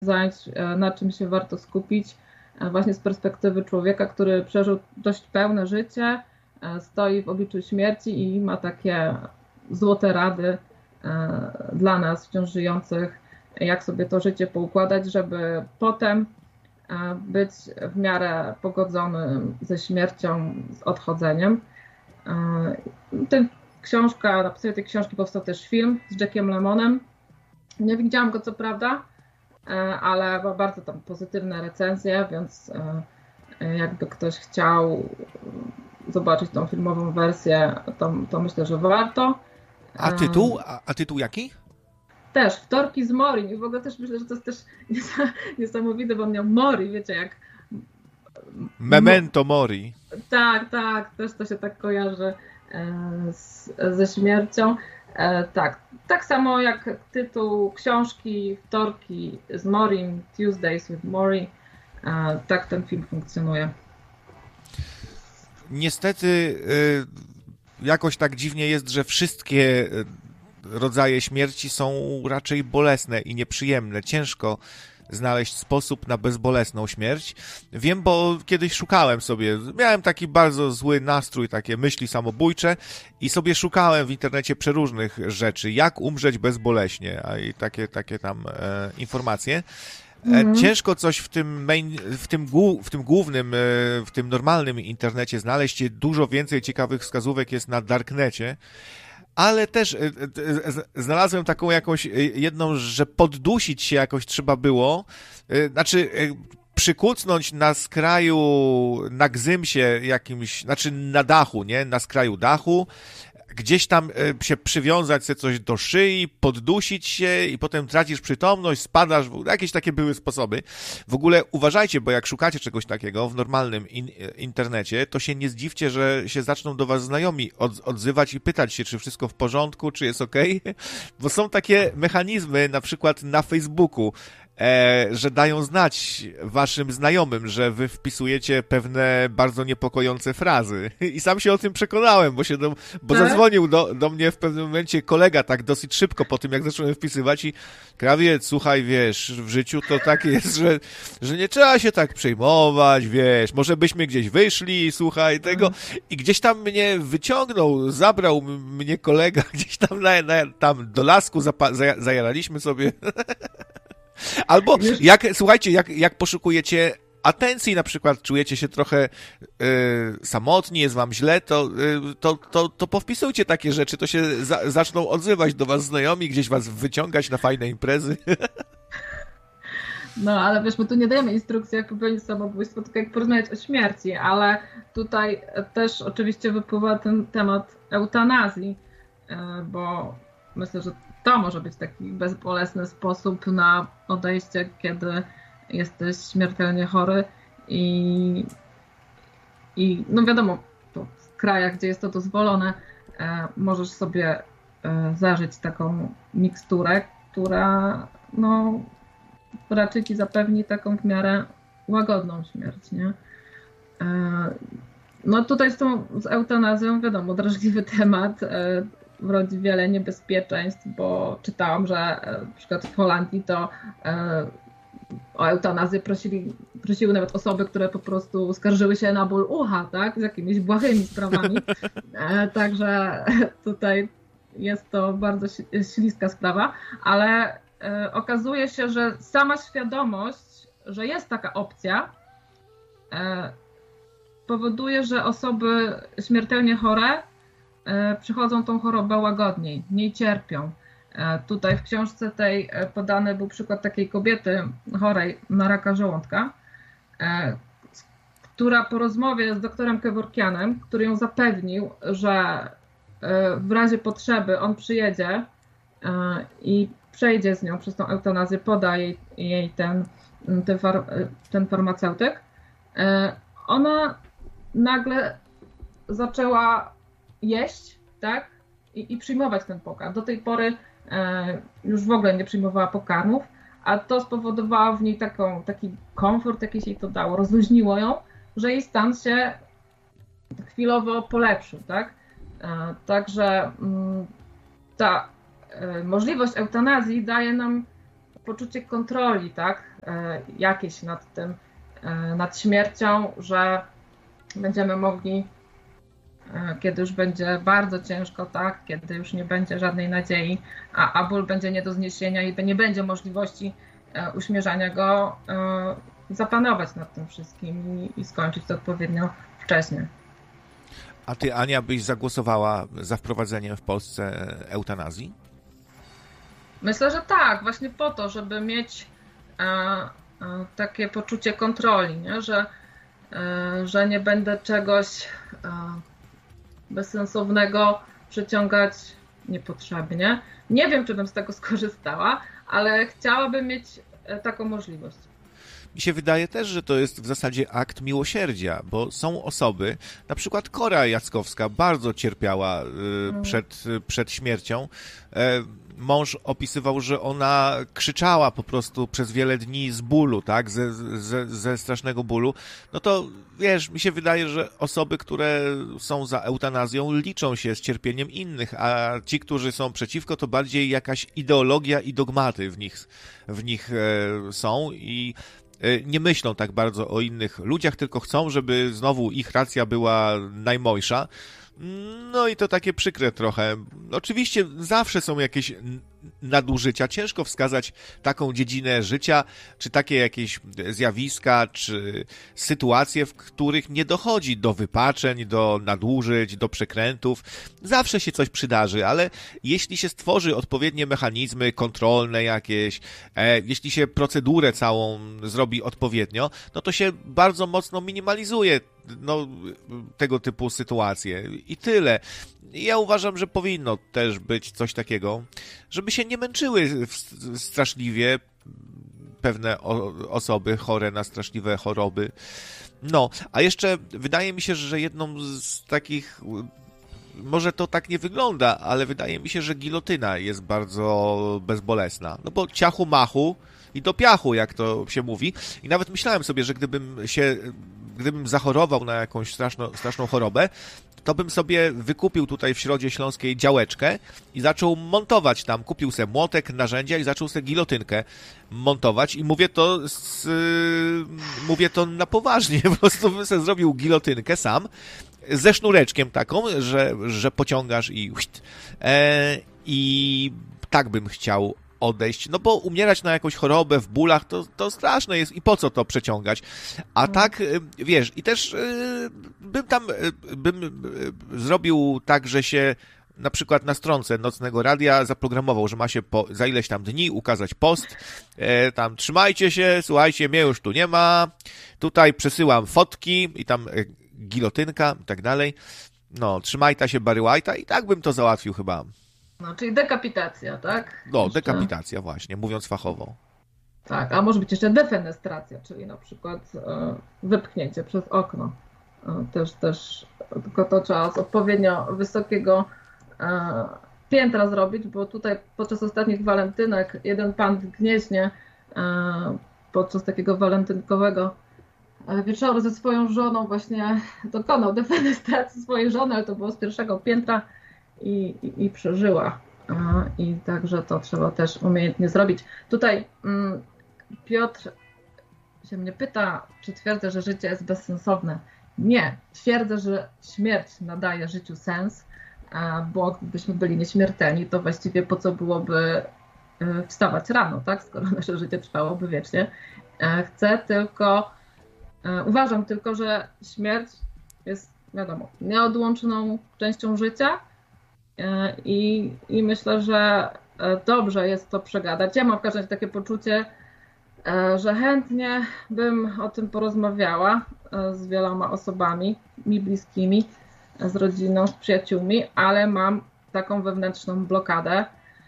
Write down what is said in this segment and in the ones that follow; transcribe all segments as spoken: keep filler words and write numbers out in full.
zająć, na czym się warto skupić, właśnie z perspektywy człowieka, który przeżył dość pełne życie, stoi w obliczu śmierci i ma takie złote rady dla nas wciąż żyjących, jak sobie to życie poukładać, żeby potem być w miarę pogodzonym ze śmiercią, z odchodzeniem. Ten książka, na podstawie tej książki powstał też film z Jackiem Lemmonem. Nie widziałam go co prawda, ale ma bardzo tam pozytywne recenzje, więc jakby ktoś chciał zobaczyć tą filmową wersję, to, to myślę, że warto. A tytuł? A, a tytuł jaki? Też, Wtorki z Morin. I w ogóle też myślę, że to jest też niesamowite, bo on miał Mori, wiecie, jak... Memento Mori. Tak, tak, też to się tak kojarzy z, ze śmiercią. Tak, tak samo jak tytuł książki Wtorki z Morin, Tuesdays with Mori, tak ten film funkcjonuje. Niestety jakoś tak dziwnie jest, że wszystkie rodzaje śmierci są raczej bolesne i nieprzyjemne. Ciężko znaleźć sposób na bezbolesną śmierć. Wiem, bo kiedyś szukałem sobie, miałem taki bardzo zły nastrój, takie myśli samobójcze i sobie szukałem w internecie przeróżnych rzeczy, jak umrzeć bezboleśnie, a i takie, takie tam e, informacje. Mhm. Ciężko coś w tym, main, w, tym głu, w tym głównym, w tym normalnym internecie znaleźć. Dużo więcej ciekawych wskazówek jest na Darknecie, ale też znalazłem taką jakąś jedną, że poddusić się jakoś trzeba było, znaczy przykucnąć na skraju, na gzymsie jakimś, znaczy na dachu, nie? Na skraju dachu, gdzieś tam się przywiązać sobie coś do szyi, poddusić się i potem tracisz przytomność, spadasz, jakieś takie były sposoby. W ogóle uważajcie, bo jak szukacie czegoś takiego w normalnym in- internecie, to się nie zdziwcie, że się zaczną do was znajomi od- odzywać i pytać się, czy wszystko w porządku, czy jest okej, bo są takie mechanizmy, na przykład na Facebooku, E, że dają znać waszym znajomym, że wy wpisujecie pewne bardzo niepokojące frazy. I sam się o tym przekonałem, bo się do, bo tak? zadzwonił do, do mnie w pewnym momencie kolega tak dosyć szybko po tym, jak zacząłem wpisywać i Krawiec, słuchaj, wiesz, w życiu to tak jest, że, że nie trzeba się tak przejmować, wiesz, może byśmy gdzieś wyszli, słuchaj, tego. I gdzieś tam mnie wyciągnął, zabrał mnie kolega, gdzieś tam, na, na, tam do lasku zapa- zaja- zajaraliśmy sobie. Albo jak, słuchajcie, jak, jak poszukujecie atencji, na przykład czujecie się trochę y, samotni, jest wam źle, to, y, to, to, to powpisujcie takie rzeczy, to się za, zaczną odzywać do was znajomi, gdzieś was wyciągać na fajne imprezy. No, ale wiesz, my tu nie dajemy instrukcji, jak popełnić samobójstwo, tylko jak porozmawiać o śmierci, ale tutaj też oczywiście wypływa ten temat eutanazji, bo myślę, że to może być taki bezbolesny sposób na odejście, kiedy jesteś śmiertelnie chory i, i no wiadomo, w krajach, gdzie jest to dozwolone, e, możesz sobie e, zażyć taką miksturę, która no, raczej ci zapewni taką w miarę łagodną śmierć, nie? E, no tutaj z tą z eutanazją, wiadomo, drażliwy temat, e, rodzi wiele niebezpieczeństw, bo czytałam, że na przykład w Holandii to o eutanazję prosili, prosiły nawet osoby, które po prostu skarżyły się na ból ucha, tak, z jakimiś błahymi sprawami. Także tutaj jest to bardzo śliska sprawa, ale okazuje się, że sama świadomość, że jest taka opcja, powoduje, że osoby śmiertelnie chore przychodzą tą chorobę łagodniej, mniej cierpią. Tutaj w książce tej podany był przykład takiej kobiety chorej na raka żołądka, która po rozmowie z doktorem Kevorkianem, który ją zapewnił, że w razie potrzeby on przyjedzie i przejdzie z nią przez tą eutanazję, poda jej, jej ten, ten, far, ten farmaceutyk, ona nagle zaczęła jeść, tak, i, i przyjmować ten pokarm. Do tej pory e, już w ogóle nie przyjmowała pokarmów, a to spowodowało w niej taką, taki komfort, jaki się jej to dało, rozluźniło ją, że jej stan się chwilowo polepszył, tak. E, także m, ta e, możliwość eutanazji daje nam poczucie kontroli, tak, jakieś nad tym, nad śmiercią, że będziemy mogli, kiedy już będzie bardzo ciężko, tak, kiedy już nie będzie żadnej nadziei, a, a ból będzie nie do zniesienia i nie będzie możliwości uśmierzania go, zapanować nad tym wszystkim i, i skończyć to odpowiednio wcześnie. A ty, Ania, byś zagłosowała za wprowadzeniem w Polsce eutanazji? Myślę, że tak, właśnie po to, żeby mieć e, e, takie poczucie kontroli, nie? Że, e, że nie będę czegoś e, bezsensownego przyciągać niepotrzebnie. Nie wiem, czy bym z tego skorzystała, ale chciałabym mieć taką możliwość. Mi się wydaje też, że to jest w zasadzie akt miłosierdzia, bo są osoby, na przykład Kora Jackowska bardzo cierpiała y, przed, y, przed śmiercią. E, mąż opisywał, że ona krzyczała po prostu przez wiele dni z bólu, tak, ze, ze, ze strasznego bólu. No to wiesz, mi się wydaje, że osoby, które są za eutanazją, liczą się z cierpieniem innych, a ci, którzy są przeciwko, to bardziej jakaś ideologia i dogmaty w nich, w nich e, są i nie myślą tak bardzo o innych ludziach, tylko chcą, żeby znowu ich racja była najmojsza. No i to takie przykre trochę. Oczywiście zawsze są jakieś nadużycia. Ciężko wskazać taką dziedzinę życia, czy takie jakieś zjawiska, czy sytuacje, w których nie dochodzi do wypaczeń, do nadużyć, do przekrętów. Zawsze się coś przydarzy, ale jeśli się stworzy odpowiednie mechanizmy kontrolne jakieś, e, jeśli się procedurę całą zrobi odpowiednio, no to się bardzo mocno minimalizuje no, tego typu sytuacje. I tyle. Ja uważam, że powinno też być coś takiego, żeby się nie męczyły straszliwie pewne osoby chore na straszliwe choroby. No, a jeszcze wydaje mi się, że jedną z takich, może to tak nie wygląda, ale wydaje mi się, że gilotyna jest bardzo bezbolesna. No bo ciachu machu i do piachu, jak to się mówi. I nawet myślałem sobie, że gdybym się, gdybym zachorował na jakąś straszną, straszną chorobę, to bym sobie wykupił tutaj w Środzie Śląskiej działeczkę i zaczął montować tam. Kupił sobie młotek, narzędzia i zaczął sobie gilotynkę montować. I mówię to z, yy, mówię to na poważnie. Po prostu bym sobie zrobił gilotynkę sam ze sznureczkiem taką, że, że pociągasz i e, i tak bym chciał odejść, no bo umierać na jakąś chorobę w bólach, to, to straszne jest i po co to przeciągać. A no. tak, wiesz, i też y, bym tam, y, bym y, zrobił tak, że się na przykład na stronce Nocnego Radia zaprogramował, że ma się po, za ileś tam dni ukazać post, e, tam trzymajcie się, słuchajcie, mnie już tu nie ma, tutaj przesyłam fotki i tam e, gilotynka i tak dalej. No, trzymajta się Barry White'a i tak bym to załatwił chyba. No, czyli dekapitacja, tak? No, jeszcze... dekapitacja właśnie, mówiąc fachowo. Tak, a może być jeszcze defenestracja, czyli na przykład e, wypchnięcie przez okno. E, też, też, tylko to trzeba z odpowiednio wysokiego e, piętra zrobić, bo tutaj podczas ostatnich walentynek jeden pan w Gnieźnie e, podczas takiego walentynkowego wieczoru ze swoją żoną właśnie dokonał defenestracji swojej żony, ale to było z pierwszego piętra. I, i, i przeżyła. I także to trzeba też umiejętnie zrobić. Tutaj mm, Piotr się mnie pyta, czy twierdzę, że życie jest bezsensowne. Nie. Twierdzę, że śmierć nadaje życiu sens, bo gdybyśmy byli nieśmiertelni, to właściwie po co byłoby wstawać rano, tak? Skoro nasze życie trwałoby wiecznie. Chcę tylko, uważam tylko, że śmierć jest, wiadomo, nieodłączną częścią życia. I, I myślę, że dobrze jest to przegadać. Ja mam w każdym razie takie poczucie, że chętnie bym o tym porozmawiała z wieloma osobami, mi bliskimi, z rodziną, z przyjaciółmi, ale mam taką wewnętrzną blokadę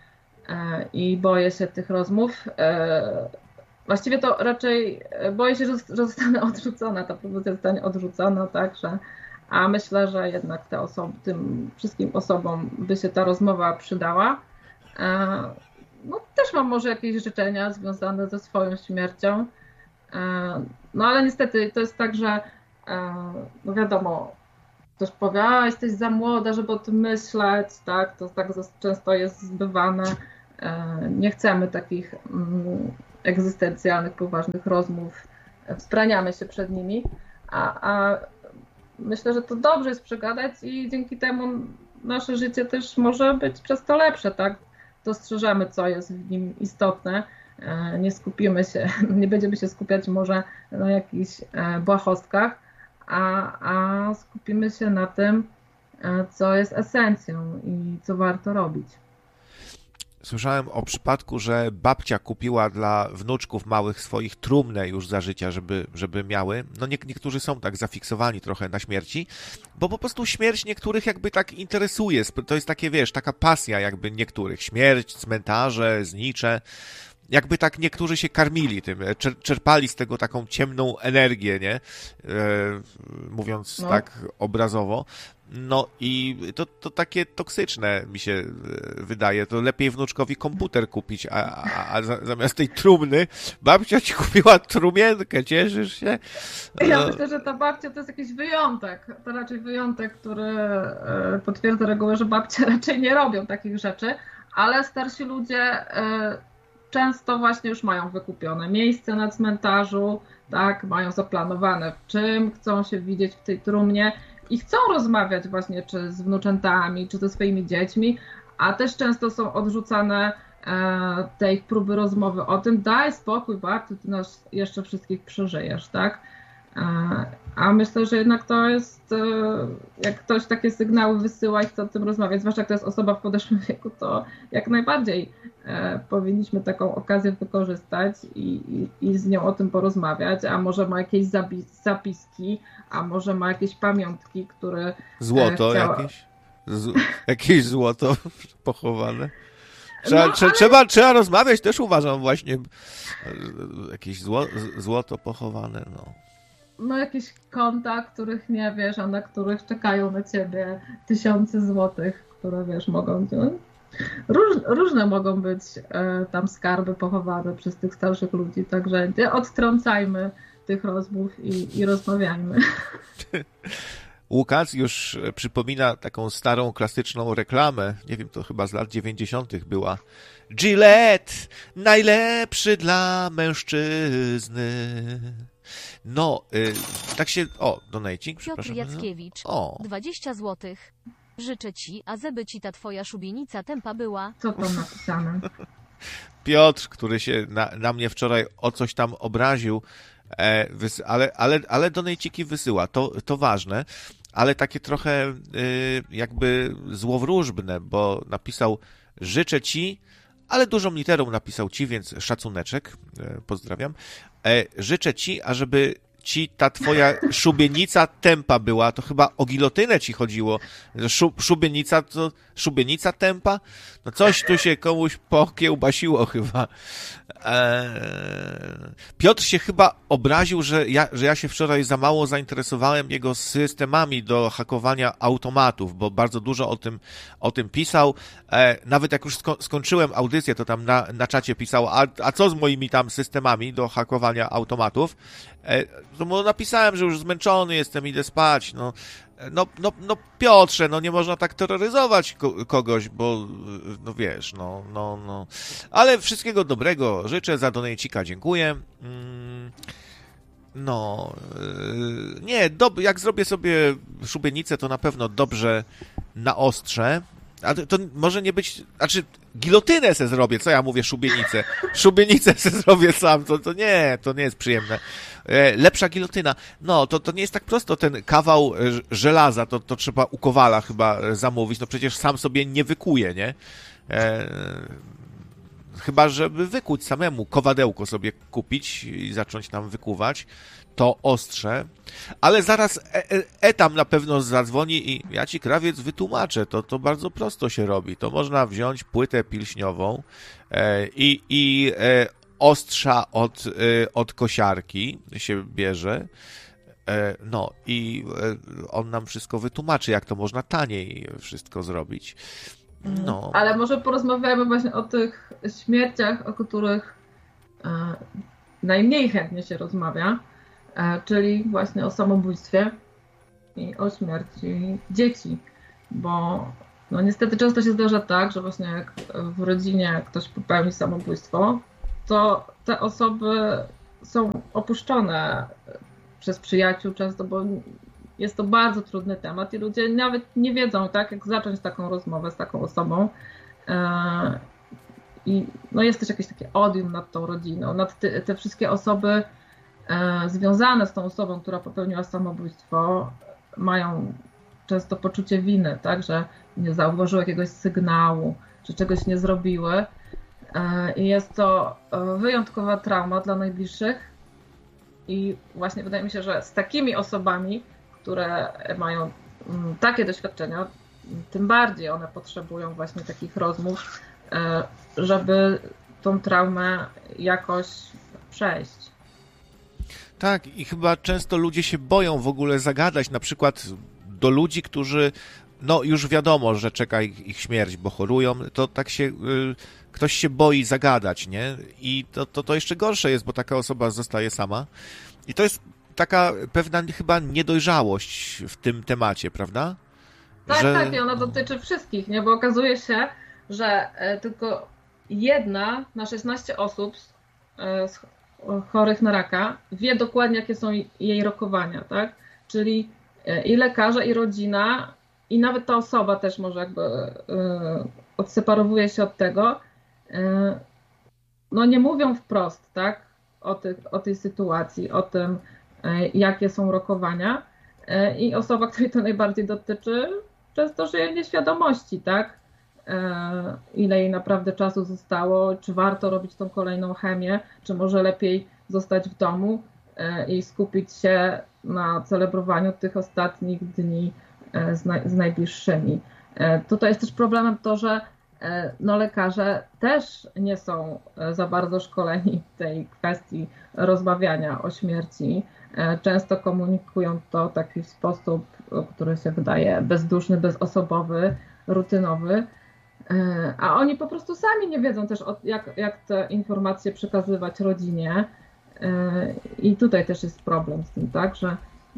i boję się tych rozmów. Właściwie to raczej boję się, że zostanę odrzucona, ta propozycja zostanie odrzucona, także a myślę, że jednak te osoby, tym wszystkim osobom by się ta rozmowa przydała. No, też mam może jakieś życzenia związane ze swoją śmiercią. No ale niestety to jest tak, że no wiadomo, ktoś powie, a jesteś za młoda, żeby o tym myśleć, tak? To tak często jest zbywane. nie chcemy takich egzystencjalnych, poważnych rozmów, wzbraniamy się przed nimi, a, a myślę, że to dobrze jest przegadać i dzięki temu nasze życie też może być przez to lepsze, tak? Dostrzeżemy, co jest w nim istotne, nie skupimy się, nie będziemy się skupiać może na jakichś błahostkach, a, a skupimy się na tym, co jest esencją i co warto robić. Słyszałem o przypadku, że babcia kupiła dla wnuczków małych swoich trumnę już za życia, żeby, żeby miały. No nie, niektórzy są tak zafiksowani trochę na śmierci, bo po prostu śmierć niektórych jakby tak interesuje. To jest takie, wiesz, taka pasja jakby niektórych. Śmierć, cmentarze, znicze. Jakby tak niektórzy się karmili tym, czerpali z tego taką ciemną energię, nie? E, mówiąc no. tak obrazowo. No i to, to takie toksyczne mi się wydaje. To lepiej wnuczkowi komputer kupić, a, a, a zamiast tej trumny babcia ci kupiła trumienkę, cieszysz się? Ja no. myślę, że ta babcia to jest jakiś wyjątek. To raczej wyjątek, który potwierdza regułę, że babcie raczej nie robią takich rzeczy, ale starsi ludzie często właśnie już mają wykupione miejsce na cmentarzu, tak, mają zaplanowane w czym chcą się widzieć w tej trumnie i chcą rozmawiać właśnie czy z wnuczętami, czy ze swoimi dziećmi, a też często są odrzucane e, te ich próby rozmowy o tym, daj spokój, babciu, ty nas jeszcze wszystkich przeżyjesz, tak? E, a myślę, że jednak to jest, e, jak ktoś takie sygnały wysyła i chce o tym rozmawiać, zwłaszcza jak to jest osoba w podeszłym wieku, to jak najbardziej e, powinniśmy taką okazję wykorzystać i, i, i z nią o tym porozmawiać, a może ma jakieś zapis, zapiski, a może ma jakieś pamiątki, które... Złoto chciała... jakieś? Z... Jakieś złoto pochowane? Trzeba, No, trze, ale... trzeba, trzeba rozmawiać, też uważam właśnie, jakieś zło, złoto pochowane, no. No jakieś konta, których nie wiesz, a na których czekają na ciebie tysiące złotych, które wiesz, mogą... Róż, różne mogą być e, tam skarby pochowane przez tych starszych ludzi, także nie odtrącajmy tych rozmów i, i rozmawiajmy. Łukasz już przypomina taką starą, klasyczną reklamę, nie wiem, to chyba z lat dziewięćdziesiątych była. Gillette, najlepszy dla mężczyzny. No, y, tak się... O, donajcik, przepraszam. Piotr Jackiewicz, o. dwadzieścia złotych. Życzę ci, a żeby ci ta twoja szubienica tępa była. Co tam napisane? Piotr, który się na, na mnie wczoraj o coś tam obraził, e, wys, ale, ale, ale donajciki wysyła, to, to ważne, ale takie trochę y, jakby złowróżbne, bo napisał życzę ci, ale dużą literą napisał ci, więc szacuneczek, e, pozdrawiam. E, życzę ci, ażeby ci ta twoja szubienica tępa była, to chyba o gilotynę ci chodziło. Szub, szubienica to szubienica tępa? No coś tu się komuś pokiełbasiło chyba. Eee, Piotr się chyba obraził, że ja, że ja się wczoraj za mało zainteresowałem jego systemami do hakowania automatów, bo bardzo dużo o tym, o tym pisał. Eee, nawet jak już sko- skończyłem audycję, to tam na, na czacie pisał, a, a co z moimi tam systemami do hakowania automatów? Eee, to mu napisałem, że już zmęczony jestem, idę spać. No, no, no, no Piotrze, no nie można tak terroryzować ko- kogoś, bo no wiesz, no, no, no. Ale wszystkiego dobrego życzę, za donejcika dziękuję. Mm, no, yy, nie, dob- jak zrobię sobie szubienicę, to na pewno dobrze naostrzę. A to, to może nie być, znaczy gilotynę se zrobię, co ja mówię, szubienicę. Szubienicę se zrobię sam, to, to nie, to nie jest przyjemne. E, lepsza gilotyna. No, to, to nie jest tak prosto, ten kawał żelaza, to, to trzeba u Kowala chyba zamówić, no przecież sam sobie nie wykuje, nie? E, chyba, żeby wykuć samemu, kowadełko sobie kupić i zacząć tam wykuwać. To ostrze, ale zaraz e- e- Etam na pewno zadzwoni i ja ci, krawiec, wytłumaczę, to, to bardzo prosto się robi. To można wziąć płytę pilśniową e, i, i e, ostrza od, e, od kosiarki się bierze, e, no i e, on nam wszystko wytłumaczy, jak to można taniej wszystko zrobić. No. Ale może porozmawiamy właśnie o tych śmierciach, o których e, najmniej chętnie się rozmawia, czyli właśnie o samobójstwie i o śmierci dzieci, bo no niestety często się zdarza tak, że właśnie jak w rodzinie ktoś popełni samobójstwo, to te osoby są opuszczone przez przyjaciół często, bo jest to bardzo trudny temat i ludzie nawet nie wiedzą, tak, jak zacząć taką rozmowę z taką osobą. I no jest też jakieś takie odium nad tą rodziną, nad te, te wszystkie osoby związane z tą osobą, która popełniła samobójstwo, mają często poczucie winy, tak, że nie zauważyły jakiegoś sygnału, że czegoś nie zrobiły. I jest to wyjątkowa trauma dla najbliższych i właśnie wydaje mi się, że z takimi osobami, które mają takie doświadczenia, tym bardziej one potrzebują właśnie takich rozmów, żeby tą traumę jakoś przejść. Tak, i chyba często ludzie się boją w ogóle zagadać na przykład do ludzi, którzy, no już wiadomo, że czeka ich, ich śmierć, bo chorują, to tak się, y, ktoś się boi zagadać, nie? I to, to, to jeszcze gorsze jest, bo taka osoba zostaje sama. I to jest taka pewna chyba niedojrzałość w tym temacie, prawda? Tak, że... tak, i ona dotyczy wszystkich, nie? Bo okazuje się, że tylko jedna na szesnaście osób chorych na raka wie dokładnie, jakie są jej rokowania, tak? Czyli i lekarze, i rodzina, i nawet ta osoba też może jakby odseparowuje się od tego. No nie mówią wprost, tak? O, tych, o tej sytuacji, o tym, jakie są rokowania. I osoba, której to najbardziej dotyczy, często żyje w nieświadomości, tak? Ile jej naprawdę czasu zostało, czy warto robić tą kolejną chemię, czy może lepiej zostać w domu i skupić się na celebrowaniu tych ostatnich dni z, naj, z najbliższymi. Tutaj jest też problemem to, że no, lekarze też nie są za bardzo szkoleni w tej kwestii rozmawiania o śmierci. Często komunikują to w taki sposób, który się wydaje bezduszny, bezosobowy, rutynowy, a oni po prostu sami nie wiedzą też, jak, jak te informacje przekazywać rodzinie. I tutaj też jest problem z tym, tak, że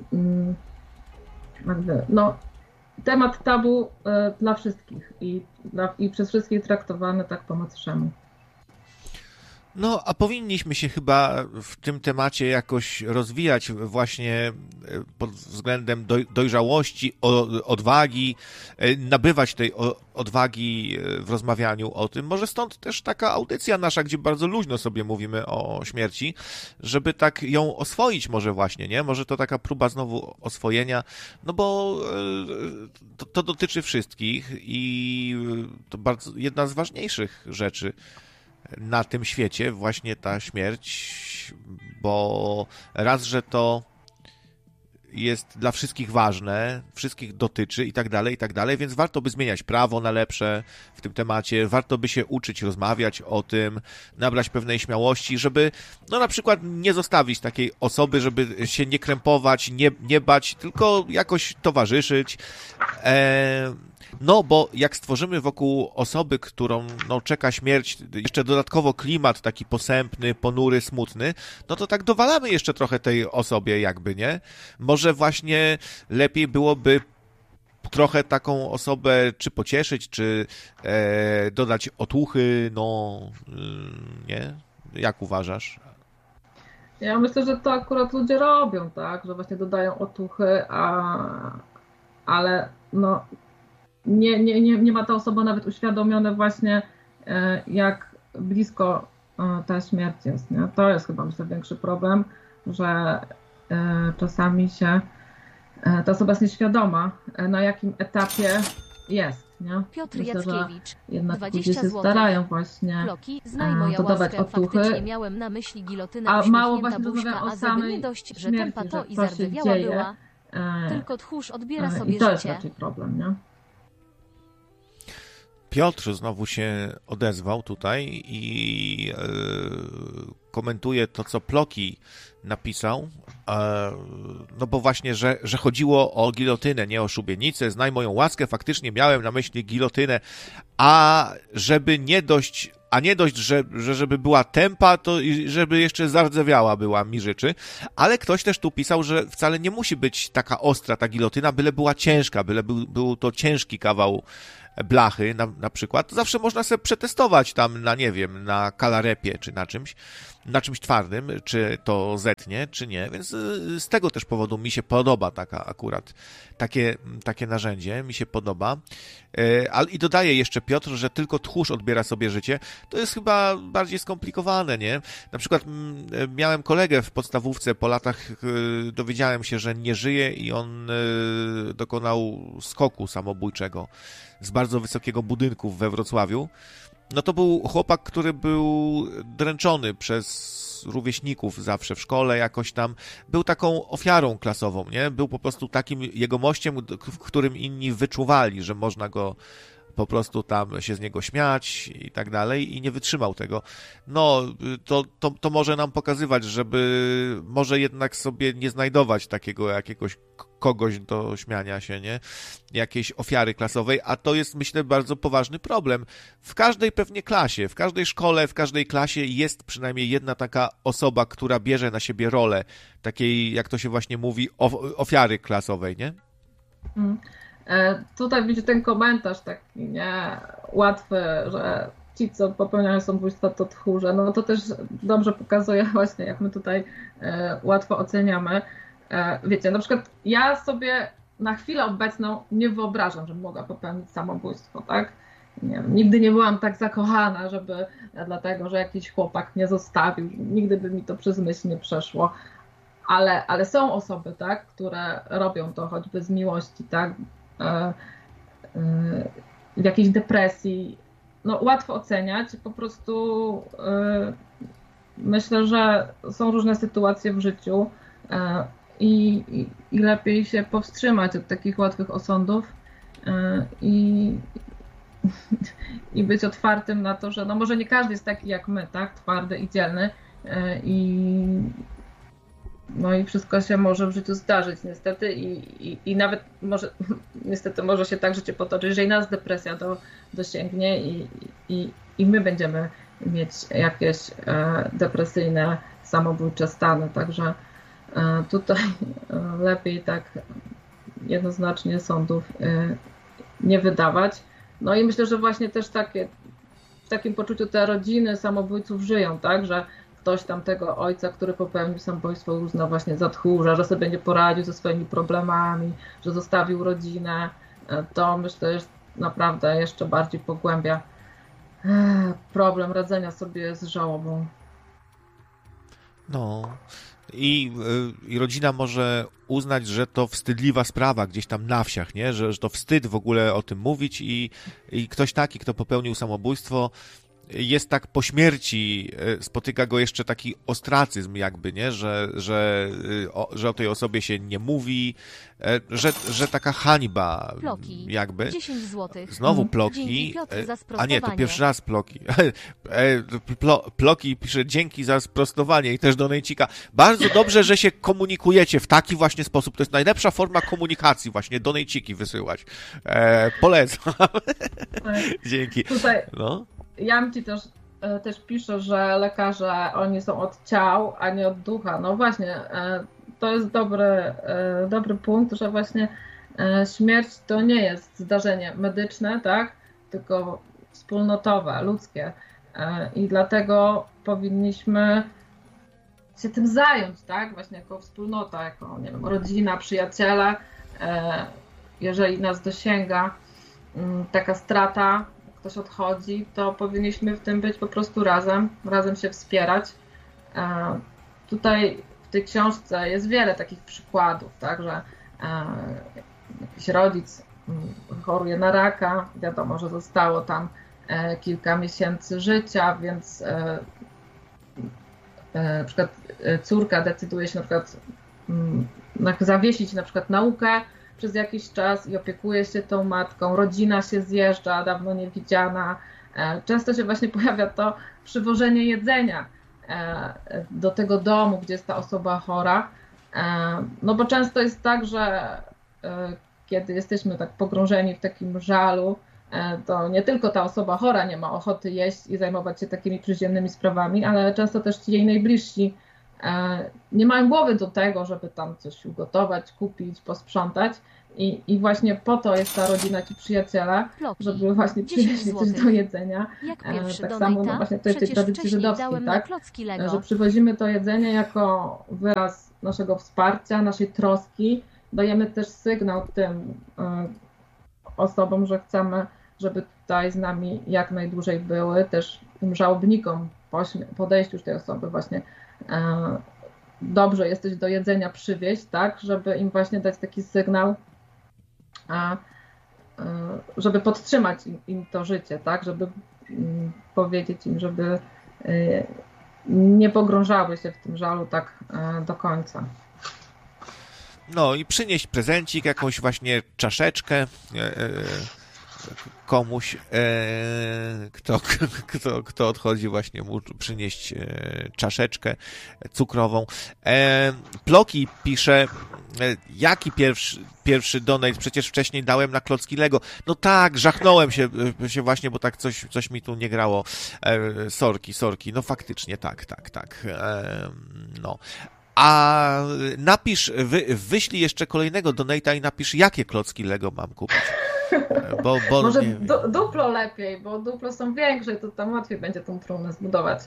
no, temat tabu dla wszystkich i, dla, i przez wszystkich traktowany tak po macoszemu. No, a powinniśmy się chyba w tym temacie jakoś rozwijać właśnie pod względem dojrzałości, odwagi, nabywać tej odwagi w rozmawianiu o tym. Może stąd też taka audycja nasza, gdzie bardzo luźno sobie mówimy o śmierci, żeby tak ją oswoić może właśnie, nie? Może to taka próba znowu oswojenia, no bo to, to dotyczy wszystkich i to bardzo jedna z ważniejszych rzeczy na tym świecie, właśnie ta śmierć, bo raz, że to jest dla wszystkich ważne, wszystkich dotyczy i tak dalej, i tak dalej, więc warto by zmieniać prawo na lepsze w tym temacie, warto by się uczyć rozmawiać o tym, nabrać pewnej śmiałości, żeby no na przykład nie zostawić takiej osoby, żeby się nie krępować, nie, nie bać, tylko jakoś towarzyszyć. E, no bo jak stworzymy wokół osoby, którą no, czeka śmierć, jeszcze dodatkowo klimat taki posępny, ponury, smutny, no to tak dowalamy jeszcze trochę tej osobie jakby, nie? Może właśnie lepiej byłoby trochę taką osobę czy pocieszyć, czy e, dodać otuchy, no y, nie? Jak uważasz? Ja myślę, że to akurat ludzie robią, tak? Że właśnie dodają otuchy, a ale no nie, nie, nie, nie ma ta osoba nawet uświadomione właśnie, jak blisko ta śmierć jest, nie? To jest chyba myślę większy problem, że czasami się ta osoba jest nieświadoma, na jakim etapie jest, nie? Piotr myślę, Jackiewicz, jednak dwadzieścia ludzie się złotych. starają właśnie Bloki, znaj moja dodawać łaskę, otuchy, faktycznie miałem na myśli gilotynę, a mało uśmiechnięta właśnie buźka, rozmawiam o a żeby samej nie dość, że śmierci, tempa to że i co się zardzewiała dzieje. była, tylko tchórz odbiera I sobie to jest życie. raczej problem, nie? Piotr znowu się odezwał tutaj i e, komentuje to, co Ploki napisał, e, no bo właśnie, że, że chodziło o gilotynę, nie o szubienicę. Znaj moją łaskę, faktycznie miałem na myśli gilotynę, a żeby nie dość, a nie dość, że, że żeby była tempa, to i żeby jeszcze zardzewiała była, mi życzy. Ale ktoś też tu pisał, że wcale nie musi być taka ostra ta gilotyna, byle była ciężka, byle był, był to ciężki kawał blachy na, na przykład, to zawsze można sobie przetestować tam na, nie wiem, na kalarepie czy na czymś, na czymś twardym, czy to zetnie, czy nie, więc z tego też powodu mi się podoba taka akurat, takie, takie narzędzie, mi się podoba. Ale i dodaje jeszcze Piotr, że tylko tchórz odbiera sobie życie. To jest chyba bardziej skomplikowane, nie? Na przykład miałem kolegę w podstawówce po latach, dowiedziałem się, że nie żyje i on dokonał skoku samobójczego z bardzo wysokiego budynku we Wrocławiu. No to był chłopak, który był dręczony przez rówieśników zawsze w szkole, jakoś tam był taką ofiarą klasową, nie? Był po prostu takim jegomościem, w którym inni wyczuwali, że można go po prostu tam się z niego śmiać i tak dalej i nie wytrzymał tego. No, to, to, to może nam pokazywać, żeby może jednak sobie nie znajdować takiego jakiegoś kogoś do śmiania się, nie? Jakiejś ofiary klasowej, a to jest, myślę, bardzo poważny problem. W każdej pewnie klasie, w każdej szkole, w każdej klasie jest przynajmniej jedna taka osoba, która bierze na siebie rolę takiej, jak to się właśnie mówi, ofiary klasowej, nie? Hmm. Tutaj widzicie ten komentarz taki, nie, łatwy, że ci, co popełniają samobójstwa, to tchórze. No to też dobrze pokazuje właśnie, jak my tutaj łatwo oceniamy. Wiecie, na przykład ja sobie na chwilę obecną nie wyobrażam, że mogła popełnić samobójstwo, tak? Nie wiem, nigdy nie byłam tak zakochana, żeby dlatego, że jakiś chłopak mnie zostawił. Nigdy by mi to przez myśl nie przeszło. Ale, ale są osoby, tak, które robią to choćby z miłości, tak? W jakiejś depresji, no łatwo oceniać, po prostu myślę, że są różne sytuacje w życiu i, i, i lepiej się powstrzymać od takich łatwych osądów i, i być otwartym na to, że no może nie każdy jest taki jak my, tak, twardy i dzielny i no i wszystko się może w życiu zdarzyć niestety i, i, i nawet może niestety może się tak życie potoczyć, że i nas depresja do, dosięgnie i, i, i my będziemy mieć jakieś e, depresyjne, samobójcze stany, także e, tutaj e, lepiej tak jednoznacznie sądów e, nie wydawać. No i myślę, że właśnie też takie, w takim poczuciu te rodziny samobójców żyją, tak, że ktoś tam tego ojca, który popełnił samobójstwo, uzna właśnie za tchórza, że sobie nie poradził ze swoimi problemami, że zostawił rodzinę, to myślę, że naprawdę jeszcze bardziej pogłębia problem radzenia sobie z żałobą. No i, i rodzina może uznać, że to wstydliwa sprawa gdzieś tam na wsiach, nie? Że, że to wstyd w ogóle o tym mówić i, i ktoś taki, kto popełnił samobójstwo, jest tak po śmierci, spotyka go jeszcze taki ostracyzm jakby, nie? Że, że, o, że o tej osobie się nie mówi, że, że taka hańba Ploki. jakby. dziesięć złotych. Znowu ploki. Dzięki, Piotr, za A nie, to sprostowanie. pierwszy raz ploki. Plo, ploki pisze dzięki za sprostowanie i też do Nejcika. Bardzo dobrze, że się komunikujecie w taki właśnie sposób. To jest najlepsza forma komunikacji właśnie, do Nejciki wysyłać. E, polecam. Dzięki. Tutaj No. ja ci też, też piszę, że lekarze, oni są od ciał, a nie od ducha. No właśnie, to jest dobry, dobry punkt, że właśnie śmierć to nie jest zdarzenie medyczne, tak, tylko wspólnotowe, ludzkie. I dlatego powinniśmy się tym zająć, tak, właśnie jako wspólnota, jako, nie wiem, rodzina, przyjaciele. Jeżeli nas dosięga taka strata, ktoś odchodzi, to powinniśmy w tym być po prostu razem, razem się wspierać. Tutaj w tej książce jest wiele takich przykładów, tak, że jakiś rodzic choruje na raka, wiadomo, że zostało tam kilka miesięcy życia, więc na przykład córka decyduje się na przykład zawiesić na przykład naukę przez jakiś czas i opiekuje się tą matką, rodzina się zjeżdża, dawno niewidziana. Często się właśnie pojawia to przywożenie jedzenia do tego domu, gdzie jest ta osoba chora. No bo często jest tak, że kiedy jesteśmy tak pogrążeni w takim żalu, to nie tylko ta osoba chora nie ma ochoty jeść i zajmować się takimi przyziemnymi sprawami, ale często też ci jej najbliżsi nie mają głowy do tego, żeby tam coś ugotować, kupić, posprzątać I, I właśnie po to jest ta rodzina, ci przyjaciele, Ploki. żeby właśnie dziesięć przywieźli coś złotych. do jedzenia. Jak E, pierwszy tak donata, samo no właśnie to jest w tej przecież tradycji wcześniej żydowskiej, dałem na tak? klocki E, Lego. Że przywozimy to jedzenie jako wyraz naszego wsparcia, naszej troski. Dajemy też sygnał tym e, osobom, że chcemy, żeby tutaj z nami jak najdłużej były, też tym żałobnikom po śmie- podejściu już tej osoby właśnie e, dobrze jesteś do jedzenia przywieźć, tak, żeby im właśnie dać taki sygnał, a, e, żeby podtrzymać im, im to życie, tak, żeby mm, powiedzieć im, żeby e, nie pogrążały się w tym żalu tak e, do końca. No i przynieść prezencik, jakąś właśnie czaszeczkę e, e, komuś, e, kto, kto, kto odchodzi, właśnie mu przynieść e, czaszeczkę cukrową. E, Ploki pisze, e, jaki pierwszy, pierwszy donate? Przecież wcześniej dałem na klocki Lego. No tak, żachnąłem się, się właśnie, bo tak coś, coś mi tu nie grało. E, sorki, sorki. No faktycznie, tak, tak, tak. E, no. A napisz, wy, wyślij jeszcze kolejnego donate'a i napisz, jakie klocki Lego mam kupić. Bo, bo Może nie du- duplo lepiej, bo duplo są większe, to tam łatwiej będzie tą trumnę zbudować.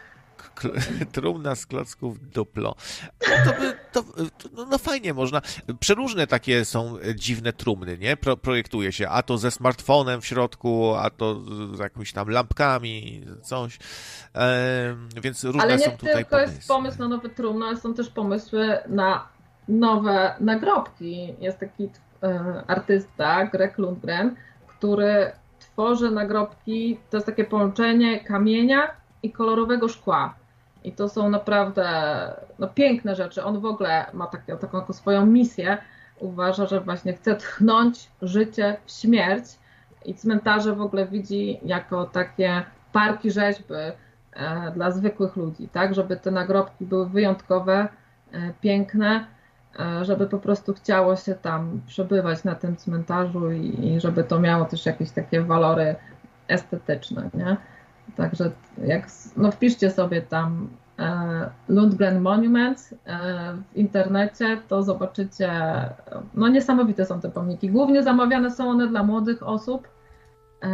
K- trumna z klocków duplo. To by, to, to, no fajnie można. Przeróżne takie są dziwne trumny, nie? Pro, projektuje się, a to ze smartfonem w środku, a to z jakimiś tam lampkami, coś. E, więc różne Ale nie są tutaj tylko pomysły. jest pomysł na nowe trumny, ale są też pomysły na nowe nagrobki. Jest taki e, artysta, Greg Lundgren, który tworzy nagrobki, to jest takie połączenie kamienia i kolorowego szkła. I to są naprawdę no, piękne rzeczy. On w ogóle ma takie, taką swoją misję. Uważa, że właśnie chce tchnąć życie w śmierć i cmentarze w ogóle widzi jako takie parki rzeźby e, dla zwykłych ludzi, tak? Żeby te nagrobki były wyjątkowe, e, piękne, e, żeby po prostu chciało się tam przebywać na tym cmentarzu i, i żeby to miało też jakieś takie walory estetyczne, nie? Także jak, no wpiszcie sobie tam e, Lundgren Monument e, w internecie, to zobaczycie, no niesamowite są te pomniki. Głównie zamawiane są one dla młodych osób e,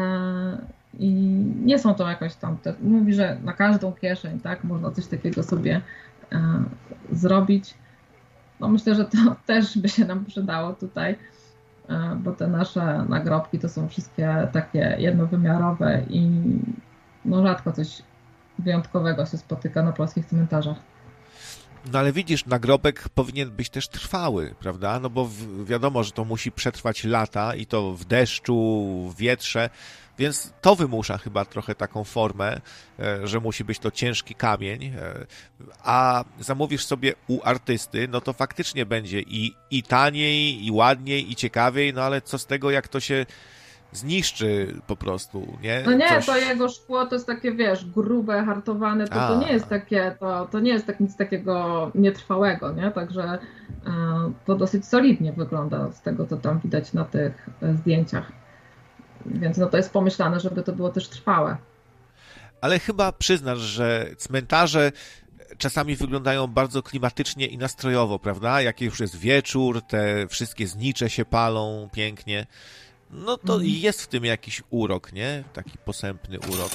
i nie są to jakoś tam, te, mówi, że na każdą kieszeń, tak, można coś takiego sobie e, zrobić. No myślę, że to też by się nam przydało tutaj, e, bo te nasze nagrobki to są wszystkie takie jednowymiarowe i no rzadko coś wyjątkowego się spotyka na polskich cmentarzach. No ale widzisz, nagrobek powinien być też trwały, prawda? No bo w, wiadomo, że to musi przetrwać lata i to w deszczu, w wietrze, więc to wymusza chyba trochę taką formę, e, że musi być to ciężki kamień, e, a zamówisz sobie u artysty, no to faktycznie będzie i, i taniej, i ładniej, i ciekawiej, no ale co z tego, jak to się zniszczy po prostu, nie? No nie, Coś... to jego szkło to jest takie, wiesz, grube, hartowane, to, to nie jest takie, to, to nie jest tak, nic takiego nietrwałego, nie? Także e, to dosyć solidnie wygląda z tego, co tam widać na tych e, zdjęciach. Więc no to jest pomyślane, żeby to było też trwałe. Ale chyba przyznasz, że cmentarze czasami wyglądają bardzo klimatycznie i nastrojowo, prawda? Jak już jest wieczór, te wszystkie znicze się palą pięknie. No to mm. jest w tym jakiś urok, nie? Taki posępny urok.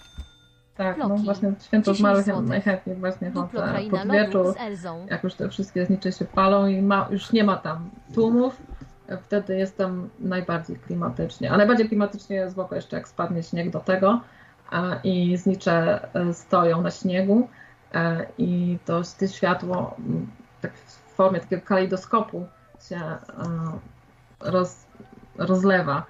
Tak, no właśnie święto zmarłych najchętniej właśnie chodzę pod wieczór, jak już te wszystkie znicze się palą i ma, już nie ma tam tłumów, wtedy jest tam najbardziej klimatycznie. A najbardziej klimatycznie jest w ogóle jeszcze jak spadnie śnieg do tego a, i znicze stoją na śniegu a, i to, to światło tak w formie takiego kalejdoskopu się a, roz, rozlewa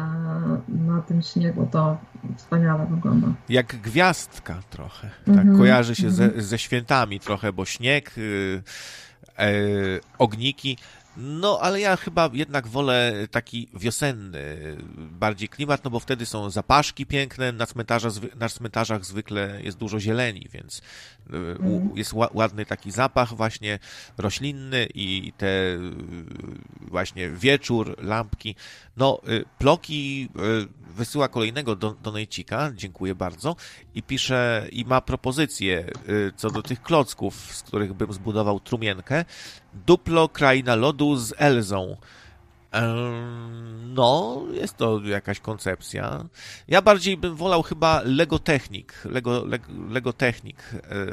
na tym śniegu, to wspaniale wygląda. Jak gwiazdka trochę, mm-hmm, tak kojarzy się mm-hmm. ze, ze świętami trochę, bo śnieg, yy, yy, ogniki, no ale ja chyba jednak wolę taki wiosenny bardziej klimat, no bo wtedy są zapaszki piękne, na cmentarzach, na cmentarzach zwykle jest dużo zieleni, więc yy, mm. jest ła, ładny taki zapach właśnie roślinny i te yy, właśnie wieczór, lampki. No, yy, Ploki yy, wysyła kolejnego do, donejcika, dziękuję bardzo, i pisze, i ma propozycję yy, co do tych klocków, z których bym zbudował trumienkę. Duplo, kraina lodu z Elzą. No, jest to jakaś koncepcja. Ja bardziej bym wolał chyba Lego Technik. Lego, Lego, Lego Technik.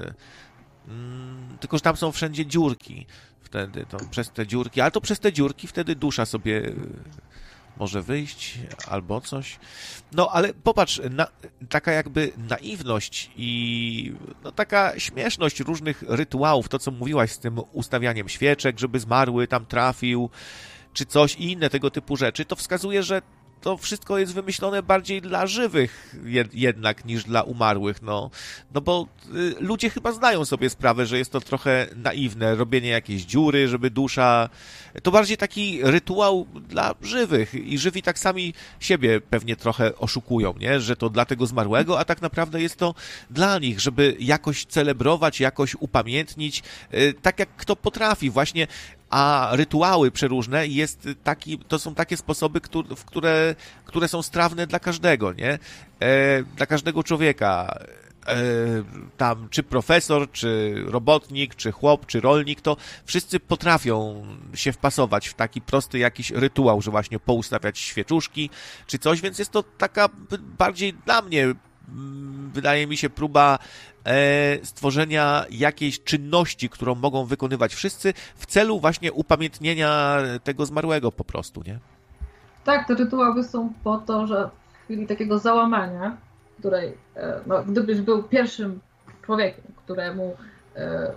Tylko, że tam są wszędzie dziurki. Wtedy to przez te dziurki, ale to przez te dziurki wtedy dusza sobie może wyjść albo coś. No, ale popatrz, na, taka jakby naiwność i no, taka śmieszność różnych rytuałów, to co mówiłaś z tym ustawianiem świeczek, żeby zmarły tam trafił, czy coś i inne tego typu rzeczy, to wskazuje, że to wszystko jest wymyślone bardziej dla żywych jed- jednak niż dla umarłych, no. No bo y, ludzie chyba zdają sobie sprawę, że jest to trochę naiwne, robienie jakiejś dziury, żeby dusza... To bardziej taki rytuał dla żywych i żywi tak sami siebie pewnie trochę oszukują, nie? Że to dla tego zmarłego, a tak naprawdę jest to dla nich, żeby jakoś celebrować, jakoś upamiętnić, y, tak jak kto potrafi, właśnie. A rytuały przeróżne jest taki, to są takie sposoby, które, które, które są strawne dla każdego, nie? E, dla każdego człowieka. E, tam czy profesor, czy robotnik, czy chłop, czy rolnik, to wszyscy potrafią się wpasować w taki prosty jakiś rytuał, że właśnie poustawiać świeczuszki, czy coś, więc jest to taka bardziej dla mnie, wydaje mi się, próba stworzenia jakiejś czynności, którą mogą wykonywać wszyscy w celu właśnie upamiętnienia tego zmarłego po prostu, nie? Tak, te rytuały są po to, że w chwili takiego załamania, której, no, gdybyś był pierwszym człowiekiem, któremu e,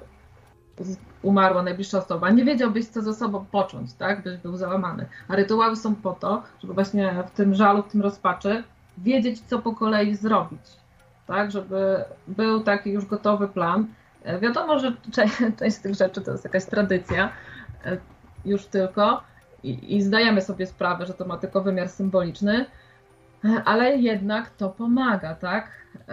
umarła najbliższa osoba, nie wiedziałbyś, co ze sobą począć, tak? Byś był załamany. A rytuały są po to, żeby właśnie w tym żalu, w tym rozpaczy wiedzieć, co po kolei zrobić. Tak, żeby był taki już gotowy plan. Wiadomo, że część z tych rzeczy to jest jakaś tradycja już tylko i, i zdajemy sobie sprawę, że to ma tylko wymiar symboliczny, ale jednak to pomaga, tak?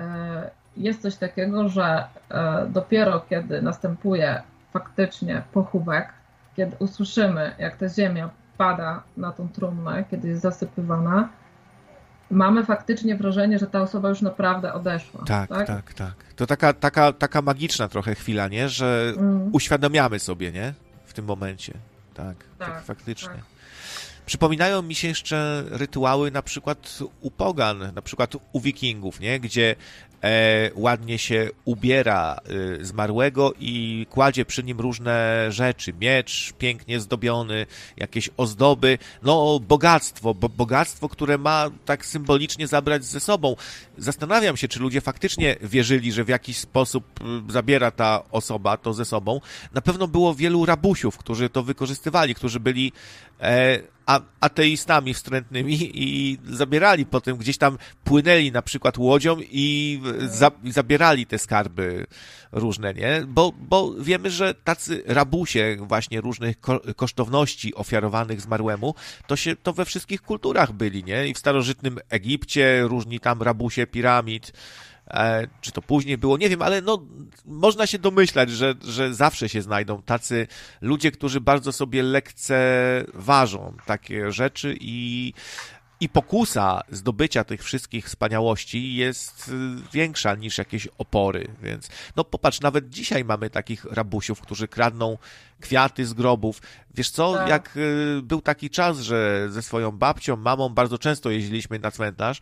Jest coś takiego, że dopiero kiedy następuje faktycznie pochówek, kiedy usłyszymy, jak ta ziemia pada na tą trumnę, kiedy jest zasypywana, mamy faktycznie wrażenie, że ta osoba już naprawdę odeszła. Tak, tak, tak, tak. To taka, taka, taka magiczna trochę chwila, nie? Że mm. uświadamiamy sobie, nie? W tym momencie. Tak, tak, tak faktycznie. Tak. Przypominają mi się jeszcze rytuały na przykład u pogan, na przykład u wikingów, nie? Gdzie e, ładnie się ubiera e, zmarłego i kładzie przy nim różne rzeczy. Miecz pięknie zdobiony, jakieś ozdoby. No, bogactwo, bo, bogactwo, które ma tak symbolicznie zabrać ze sobą. Zastanawiam się, czy ludzie faktycznie wierzyli, że w jakiś sposób zabiera ta osoba to ze sobą. Na pewno było wielu rabusiów, którzy to wykorzystywali, którzy byli e, a, ateistami wstrętnymi i zabierali potem, gdzieś tam płynęli na przykład łodzią i za, zabierali te skarby różne, nie? Bo, bo wiemy, że tacy rabusie właśnie różnych ko kosztowności ofiarowanych zmarłemu, to się to we wszystkich kulturach byli, nie? I w starożytnym Egipcie różni tam rabusie piramid, e, czy to później było, nie wiem, ale no można się domyślać, że, że zawsze się znajdą tacy ludzie, którzy bardzo sobie lekceważą takie rzeczy i I pokusa zdobycia tych wszystkich wspaniałości jest większa niż jakieś opory, więc no popatrz, nawet dzisiaj mamy takich rabusiów, którzy kradną kwiaty z grobów. Wiesz co, tak. Jak y, był taki czas, że ze swoją babcią, mamą bardzo często jeździliśmy na cmentarz,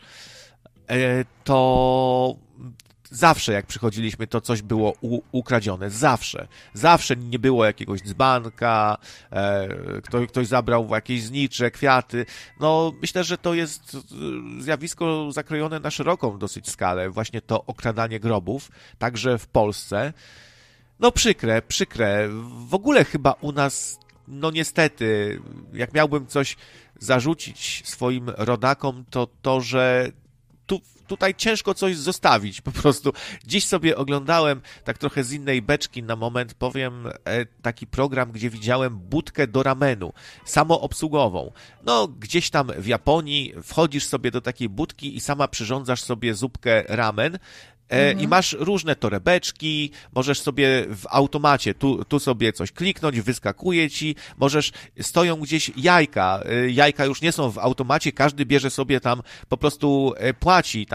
y, to zawsze jak przychodziliśmy, to coś było u, ukradzione. Zawsze. Zawsze nie było jakiegoś dzbanka, e, ktoś, ktoś zabrał jakieś znicze, kwiaty. No, myślę, że to jest zjawisko zakrojone na szeroką dosyć skalę. Właśnie to okradanie grobów, także w Polsce. No, przykre, przykre. W ogóle chyba u nas, no niestety, jak miałbym coś zarzucić swoim rodakom, to to, że tu tutaj ciężko coś zostawić, po prostu. Dziś sobie oglądałem, tak trochę z innej beczki na moment, powiem, taki program, gdzie widziałem budkę do ramenu, samoobsługową. No, gdzieś tam w Japonii wchodzisz sobie do takiej budki i sama przyrządzasz sobie zupkę ramen, Mhm. I masz różne torebeczki, możesz sobie w automacie tu, tu sobie coś kliknąć, wyskakuje ci, możesz, stoją gdzieś jajka, jajka już nie są w automacie, każdy bierze sobie tam, po prostu płaci tam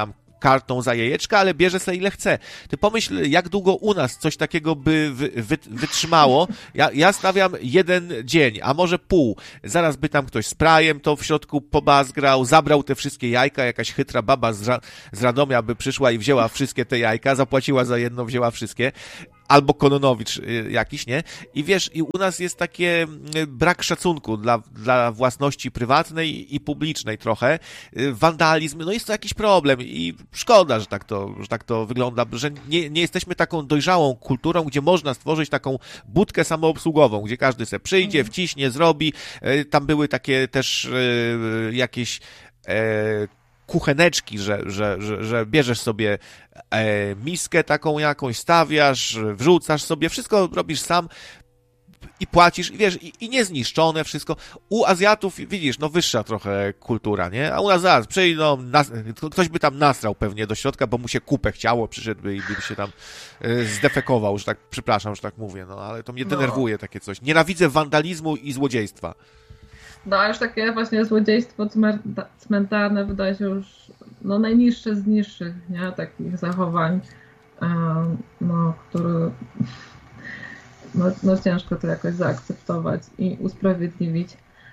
kartą za jajeczka, ale bierze sobie ile chce. Ty pomyśl, jak długo u nas coś takiego by wy, wy, wytrzymało. Ja, ja stawiam jeden dzień, a może pół. Zaraz by tam ktoś sprajem to w środku pobazgrał, zabrał te wszystkie jajka, jakaś chytra baba z, Ra z Radomia by przyszła i wzięła wszystkie te jajka, zapłaciła za jedno, wzięła wszystkie. Albo Kononowicz jakiś, nie? I wiesz, i u nas jest takie brak szacunku dla, dla własności prywatnej i publicznej trochę. Wandalizm, no jest to jakiś problem i szkoda, że tak to, że tak to wygląda, że nie, nie jesteśmy taką dojrzałą kulturą, gdzie można stworzyć taką budkę samoobsługową, gdzie każdy se przyjdzie, wciśnie, zrobi. Tam były takie też jakieś kucheneczki, że, że, że, że bierzesz sobie e, miskę taką jakąś, stawiasz, wrzucasz sobie, wszystko robisz sam i płacisz, i wiesz, i, i niezniszczone wszystko. U Azjatów, widzisz, no wyższa trochę kultura, nie? A u nas zaraz przyjdą, nas, ktoś by tam nasrał pewnie do środka, bo mu się kupę chciało, przyszedłby i by się tam e, zdefekował, że tak, przepraszam, że tak mówię, no ale to mnie denerwuje takie coś. Nienawidzę wandalizmu i złodziejstwa. No a już takie właśnie złodziejstwo cmentarne wydaje się już no, najniższe z niższych, nie? Takich zachowań, no, które no, no ciężko to jakoś zaakceptować i usprawiedliwić.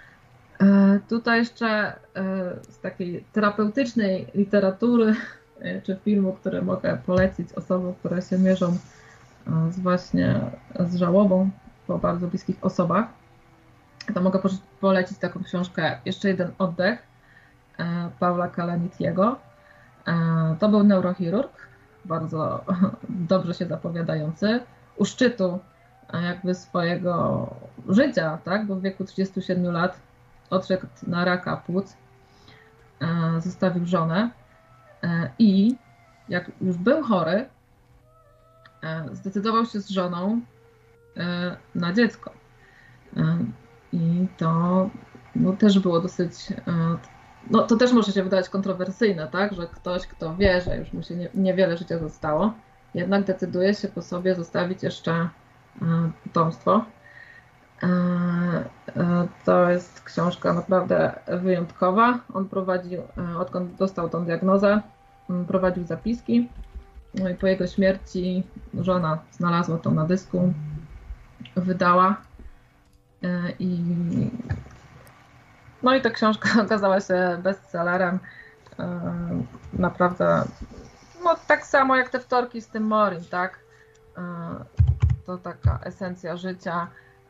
Tutaj jeszcze z takiej terapeutycznej literatury czy filmu, który mogę polecić osobom, które się mierzą z właśnie z żałobą po bardzo bliskich osobach, to mogę polecić taką książkę Jeszcze jeden oddech Paula Kalanitiego. To był neurochirurg, bardzo dobrze się zapowiadający, u szczytu jakby swojego życia, tak? Bo w wieku trzydziestu siedmiu lat odszedł na raka płuc, zostawił żonę i jak już był chory, zdecydował się z żoną na dziecko. I to no, też było dosyć, no to też może się wydawać kontrowersyjne, tak, że ktoś, kto wie, że już mu się nie, niewiele życia zostało, jednak decyduje się po sobie zostawić jeszcze potomstwo. To jest książka naprawdę wyjątkowa. On prowadził, odkąd dostał tą diagnozę, prowadził zapiski. No i po jego śmierci żona znalazła to na dysku, wydała. I no i ta książka okazała się bestsellerem. Naprawdę, no tak samo jak te wtorki z Tim Morin, tak? To taka esencja życia,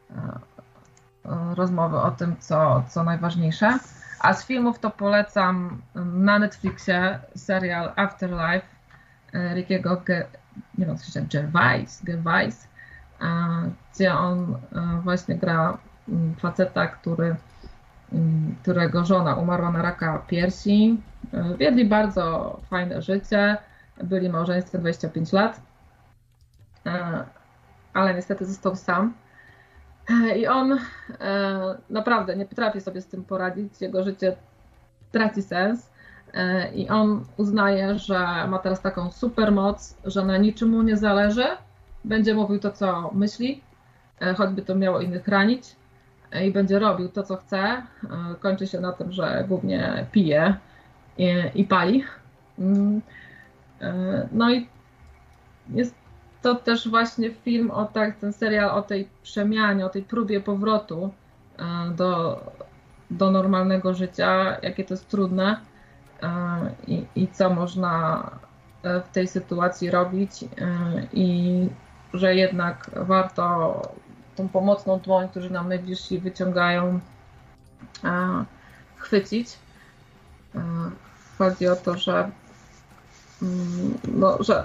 rozmowy o tym, co, co najważniejsze. A z filmów to polecam na Netflixie serial Afterlife Rickiego Ge- nie wiem, co się Gervais, Gervais, gdzie on właśnie gra faceta, który, którego żona umarła na raka piersi. Wiedli bardzo fajne życie, byli małżeństwem dwadzieścia pięć lat, ale niestety został sam. I on naprawdę nie potrafi sobie z tym poradzić, jego życie traci sens i on uznaje, że ma teraz taką super moc, że na niczym mu nie zależy, będzie mówił to, co myśli, choćby to miało innych ranić i będzie robił to, co chce. Kończy się na tym, że głównie pije i, i pali. No i jest to też właśnie film, o tak, ten serial o tej przemianie, o tej próbie powrotu do, do normalnego życia, jakie to jest trudne i, i co można w tej sytuacji robić i że jednak warto tą pomocną dłoń, którzy nam najbliżsi wyciągają, chwycić. Chodzi o to, że, no, że,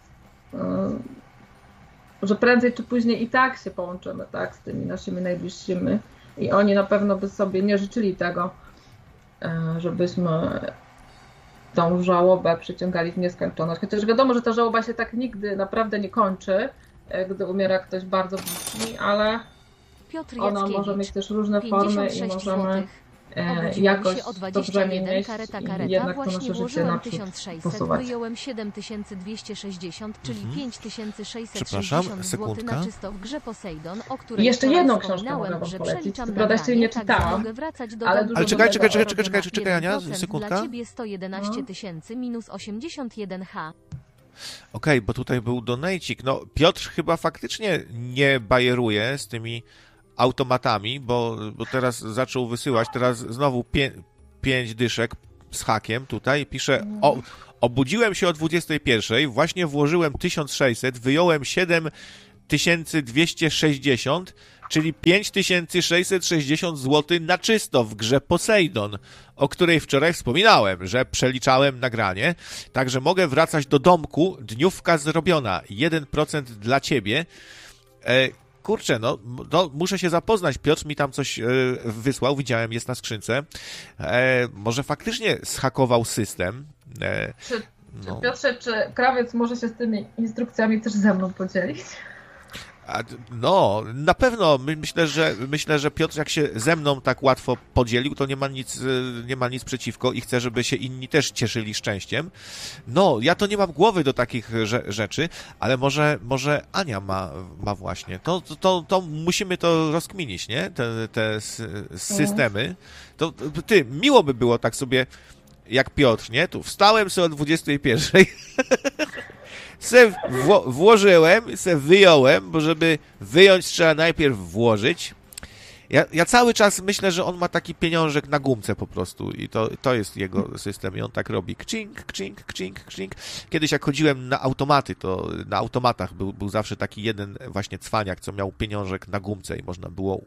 że prędzej czy później i tak się połączymy, tak, z tymi naszymi najbliższymi i oni na pewno by sobie nie życzyli tego, żebyśmy tą żałobę przyciągali w nieskończoność. Chociaż wiadomo, że ta żałoba się tak nigdy naprawdę nie kończy, gdy umiera ktoś bardzo bliski, ale Piotr ona może mieć też różne formy i możemy Obudziłam się o dwadzieścia jeden, kareta, kareta, jednak to właśnie nasze życie włożyłem naprzód tysiąc sześćset, posuwać. wyjąłem siedem tysięcy dwieście sześćdziesiąt, czyli Mhm. pięć tysięcy sześćset Przepraszam, sześćdziesiąt złotych sekundka. na czysto w grze Poseidon, o I której jeszcze wczoraj jedną książkę wspominałem, mogę wam że polecić. przeliczam Co prawda jeszcze jej nie nagranie, tak, że czytałam, mogę wracać do ale domu. dużo Ale czekaj, czekaj, czekaj, dobrego czekaj, czekaj, czekaj, Ania, jeden procent sekundka. Dla ciebie sto jedenaście No. tysięcy minus osiemdziesiąt jeden H. Okej, bo tutaj był donejcik. No, Piotr chyba faktycznie nie bajeruje z tymi automatami, bo, bo teraz zaczął wysyłać, teraz znowu pię, pięć dyszek z hakiem tutaj, pisze, o, obudziłem się o dwudziestej pierwszej, właśnie włożyłem tysiąc sześćset, wyjąłem siedem tysięcy dwieście sześćdziesiąt, czyli pięć tysięcy sześćset sześćdziesiąt złotych na czysto w grze Poseidon, o której wczoraj wspominałem, że przeliczałem nagranie, także mogę wracać do domku, dniówka zrobiona, jeden procent dla ciebie. E, kurczę, no, no, muszę się zapoznać, Piotr mi tam coś e, wysłał, widziałem, jest na skrzynce. E, może faktycznie zhakował system. E, Czy, no. czy Piotrze, czy krawiec może się z tymi instrukcjami też ze mną podzielić? A, no, na pewno my, myślę, że myślę, że Piotr jak się ze mną tak łatwo podzielił, to nie ma nic, nie ma nic przeciwko i chcę, żeby się inni też cieszyli szczęściem. No, ja to nie mam głowy do takich rze- rzeczy, ale może, może Ania ma, ma właśnie. To, to, to musimy to rozkminić, nie? Te, te systemy. To ty, miło by było tak sobie jak Piotr, nie? Tu wstałem sobie o dwudziestej pierwszej. Se wło- włożyłem, se wyjąłem, bo żeby wyjąć trzeba najpierw włożyć. Ja, ja cały czas myślę, że on ma taki pieniążek na gumce po prostu i to, to jest jego system i on tak robi kcink, kcink, kcink, kcink. Kiedyś jak chodziłem na automaty, to na automatach był, był zawsze taki jeden właśnie cwaniak, co miał pieniążek na gumce i można było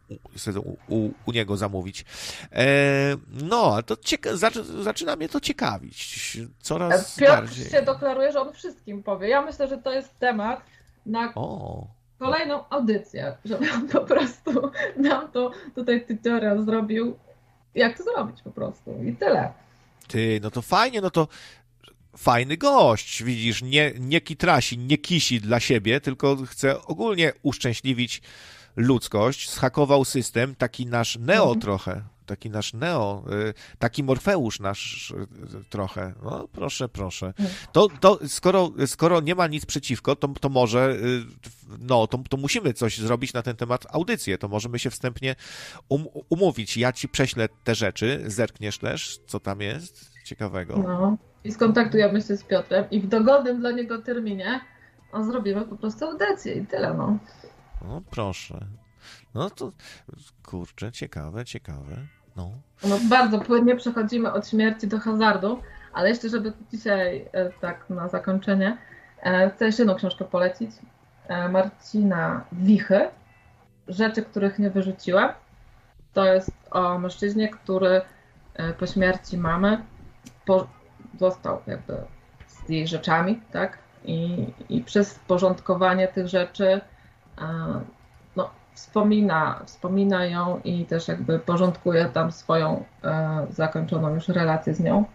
u, u, u niego zamówić. E, no, to cieka- zaczy- zaczyna mnie to ciekawić. Coraz Piotr bardziej. się deklaruje, że on wszystkim powie. Ja myślę, że to jest temat na O. kolejną audycję, żeby on po prostu nam to tutaj tutorial zrobił, jak to zrobić po prostu i tyle. Ty, no to fajnie, no to fajny gość, widzisz, nie, nie kitrasi, nie kisi dla siebie, tylko chce ogólnie uszczęśliwić ludzkość, zhakował system, taki nasz Neo Mhm. trochę, taki nasz Neo, y, taki Morfeusz nasz y, trochę, no proszę, proszę. To, to skoro, skoro nie ma nic przeciwko, to, to może, y, no, to, to musimy coś zrobić na ten temat audycję, to możemy się wstępnie um, umówić, ja ci prześlę te rzeczy, zerkniesz też, co tam jest ciekawego. No. I skontaktujemy się z Piotrem i w dogodnym dla niego terminie on zrobimy po prostu audycję i tyle, no. No proszę. No to kurczę, ciekawe, ciekawe. No. No, bardzo płynnie przechodzimy od śmierci do hazardu, ale jeszcze, żeby dzisiaj e, tak na zakończenie, e, chcę jeszcze jedną książkę polecić. E, Marcina Wichy, Rzeczy, których nie wyrzuciłem. To jest o mężczyźnie, który e, po śmierci mamy po, został jakby z jej rzeczami, tak? I, i przez porządkowanie tych rzeczy e, no, Wspomina, wspomina ją i też jakby porządkuje tam swoją e, zakończoną już relację z nią.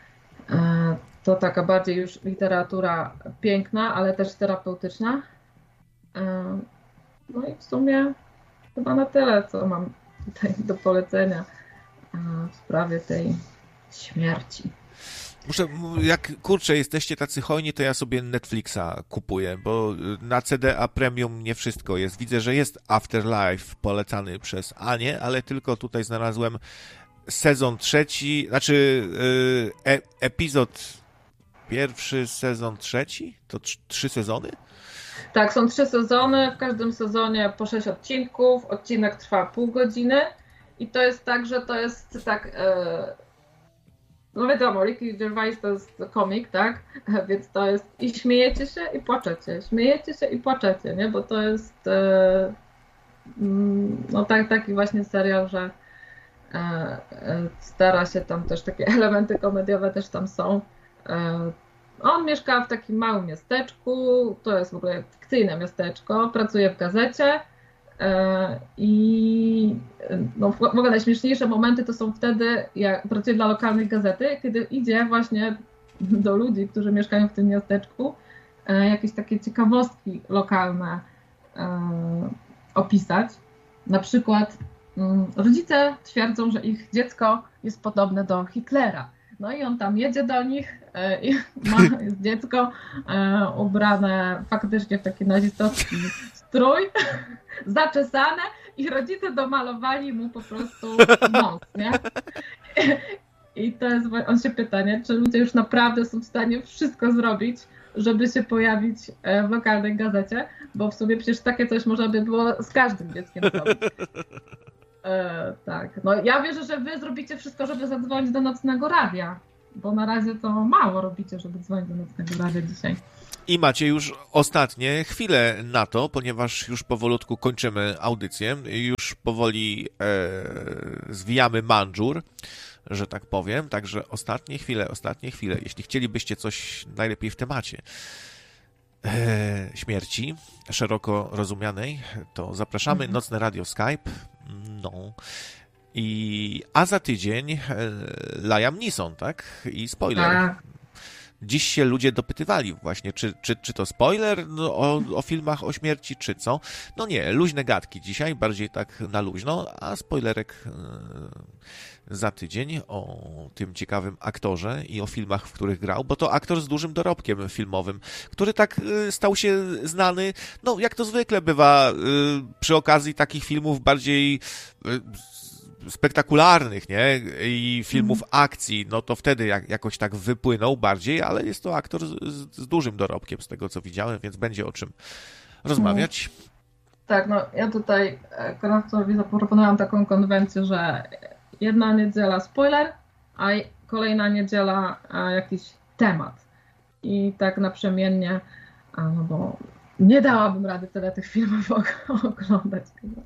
E, to taka bardziej już literatura piękna, ale też terapeutyczna. E, no i w sumie chyba na tyle, co mam tutaj do polecenia e, w sprawie tej śmierci. Muszę, jak kurczę, jesteście tacy hojni, to ja sobie Netflixa kupuję, bo na C D A Premium nie wszystko jest. Widzę, że jest Afterlife polecany przez Anię, ale tylko tutaj znalazłem sezon trzeci, znaczy e, epizod pierwszy, sezon trzeci? To trz, trzy sezony? Tak, są trzy sezony, w każdym sezonie po sześć odcinków, odcinek trwa pół godziny i to jest tak, że to jest tak... E, No wiadomo, Ricky Gervais to jest komik, tak? Więc to jest i śmiejecie się i płaczecie, śmiejecie się i płaczecie, nie? Bo to jest e, no tak, taki właśnie serial, że e, e, stara się tam też, takie elementy komediowe też tam są. E, on mieszka w takim małym miasteczku, to jest w ogóle fikcyjne miasteczko, pracuje w gazecie. I no, w ogóle najśmieszniejsze momenty to są wtedy, jak pracuje dla lokalnej gazety, kiedy idzie właśnie do ludzi, którzy mieszkają w tym miasteczku, jakieś takie ciekawostki lokalne opisać. Na przykład rodzice twierdzą, że ich dziecko jest podobne do Hitlera. No i on tam jedzie do nich i ma dziecko ubrane faktycznie w taki nazistowski strój, zaczesane i rodzice domalowali mu po prostu nos, nie? I to jest, on się pyta, nie? Czy ludzie już naprawdę są w stanie wszystko zrobić, żeby się pojawić w lokalnej gazecie, bo w sumie przecież takie coś można by było z każdym dzieckiem zrobić. E, tak, no ja wierzę, że wy zrobicie wszystko, żeby zadzwonić do Nocnego Radia, bo na razie to mało robicie, żeby dzwonić do Nocnego Radia dzisiaj. I macie już ostatnie chwile na to, ponieważ już powolutku kończymy audycję, już powoli e, zwijamy mandżur, że tak powiem, także ostatnie chwile, ostatnie chwile, jeśli chcielibyście coś najlepiej w temacie e, śmierci szeroko rozumianej, to zapraszamy, mhm. Nocne Radio Skype, no i a za tydzień e, Liam Neeson, tak? I spoiler. Tak. Dziś się ludzie dopytywali właśnie, czy, czy, czy to spoiler no, o, o filmach o śmierci, czy co. No nie, luźne gadki dzisiaj, bardziej tak na luźno, a spoilerek yy, za tydzień o tym ciekawym aktorze i o filmach, w których grał, bo to aktor z dużym dorobkiem filmowym, który tak yy, stał się znany, no jak to zwykle bywa yy, przy okazji takich filmów bardziej yy, spektakularnych, nie? I filmów mm. akcji, no to wtedy jak, jakoś tak wypłynął bardziej, ale jest to aktor z, z dużym dorobkiem, z tego co widziałem, więc będzie o czym rozmawiać. Mm. Tak, no ja tutaj konawcowi zaproponowałam taką konwencję, że jedna niedziela spoiler, a kolejna niedziela jakiś temat. I tak naprzemiennie, no bo nie dałabym rady tyle tych filmów oglądać.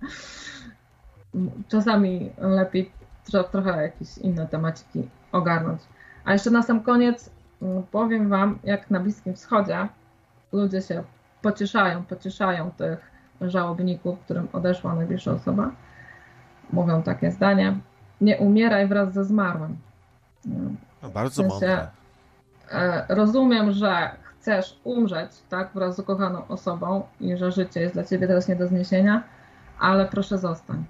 Czasami lepiej trochę jakieś inne temaciki ogarnąć. A jeszcze na sam koniec powiem wam, jak na Bliskim Wschodzie ludzie się pocieszają, pocieszają tych żałobników, którym odeszła najbliższa osoba. Mówią takie zdanie: nie umieraj wraz ze zmarłym. No, bardzo w sensie, mądre. Rozumiem, że chcesz umrzeć, tak, wraz z ukochaną osobą i że życie jest dla ciebie teraz nie do zniesienia, ale proszę zostań.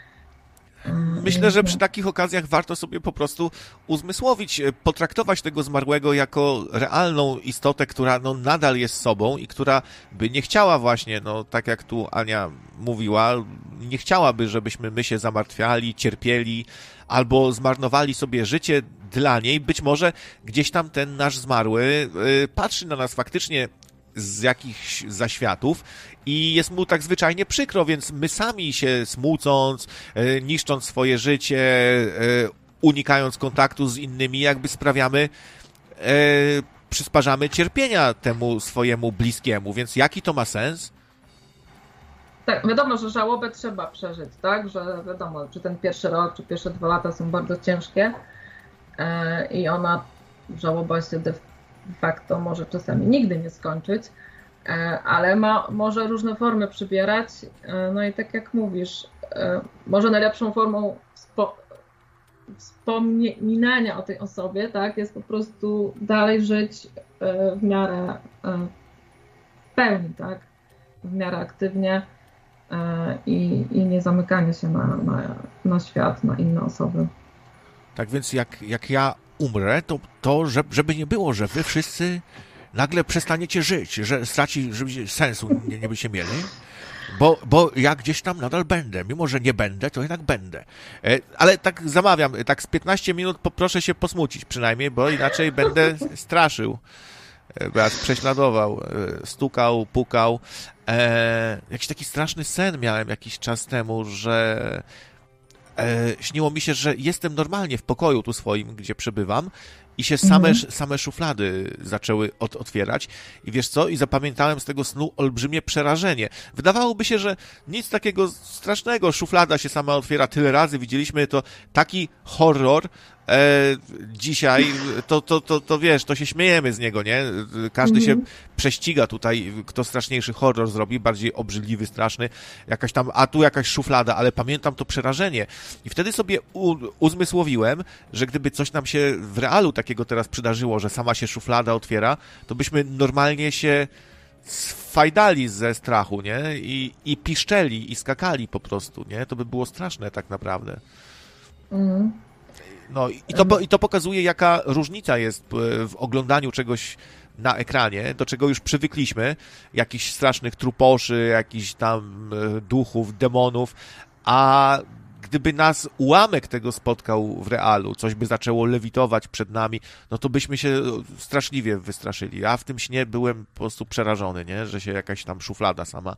Myślę, że przy takich okazjach warto sobie po prostu uzmysłowić, potraktować tego zmarłego jako realną istotę, która no nadal jest sobą i która by nie chciała właśnie, no tak jak tu Ania mówiła, nie chciałaby, żebyśmy my się zamartwiali, cierpieli albo zmarnowali sobie życie dla niej. Być może gdzieś tam ten nasz zmarły yy, patrzy na nas faktycznie z jakichś zaświatów i jest mu tak zwyczajnie przykro, więc my sami się smucąc, e, niszcząc swoje życie, e, unikając kontaktu z innymi, jakby sprawiamy, e, przysparzamy cierpienia temu swojemu bliskiemu, więc jaki to ma sens? Tak, wiadomo, że żałobę trzeba przeżyć, tak, że wiadomo, czy ten pierwszy rok, czy pierwsze dwa lata są bardzo ciężkie e, i ona, żałoba się de facto może czasami nigdy nie skończyć, ale ma, może różne formy przybierać. No i tak jak mówisz, może najlepszą formą spo, wspominania o tej osobie, tak, jest po prostu dalej żyć w miarę w pełni, tak, w miarę aktywnie i, i nie zamykanie się na, na, na świat, na inne osoby. Tak więc jak, jak ja umrę, to, to żeby nie było, że wy wszyscy nagle przestaniecie żyć, że straci żeby sensu nie, nie byście mieli, bo, bo ja gdzieś tam nadal będę, mimo że nie będę, to jednak będę. E, ale tak zamawiam, tak z piętnaście minut poproszę się posmucić przynajmniej, bo inaczej będę straszył, e, was prześladował, e, stukał, pukał. E, jakiś taki straszny sen miałem jakiś czas temu, że E, śniło mi się, że jestem normalnie w pokoju tu swoim, gdzie przebywam i się same, mhm. same szuflady zaczęły od, otwierać i wiesz co? I zapamiętałem z tego snu olbrzymie przerażenie. Wydawałoby się, że nic takiego strasznego, szuflada się sama otwiera tyle razy, widzieliśmy to, taki horror e, dzisiaj, to, to, to, to wiesz, to się śmiejemy z niego, nie? Każdy mhm. się prześciga tutaj, kto straszniejszy horror zrobi, bardziej obrzydliwy, straszny, jakaś tam, a tu jakaś szuflada, ale pamiętam to przerażenie i wtedy sobie u, uzmysłowiłem, że gdyby coś nam się w realu takiego teraz przydarzyło, że sama się szuflada otwiera, to byśmy normalnie się fajdali ze strachu, nie? I, i piszczeli, i skakali po prostu, nie? To by było straszne tak naprawdę. Mhm. No i to, i to pokazuje, jaka różnica jest w oglądaniu czegoś na ekranie, do czego już przywykliśmy, jakichś strasznych truposzy, jakichś tam duchów, demonów, a gdyby nas ułamek tego spotkał w realu, coś by zaczęło lewitować przed nami, no to byśmy się straszliwie wystraszyli. A w tym śnie byłem po prostu przerażony, nie? Że się jakaś tam szuflada sama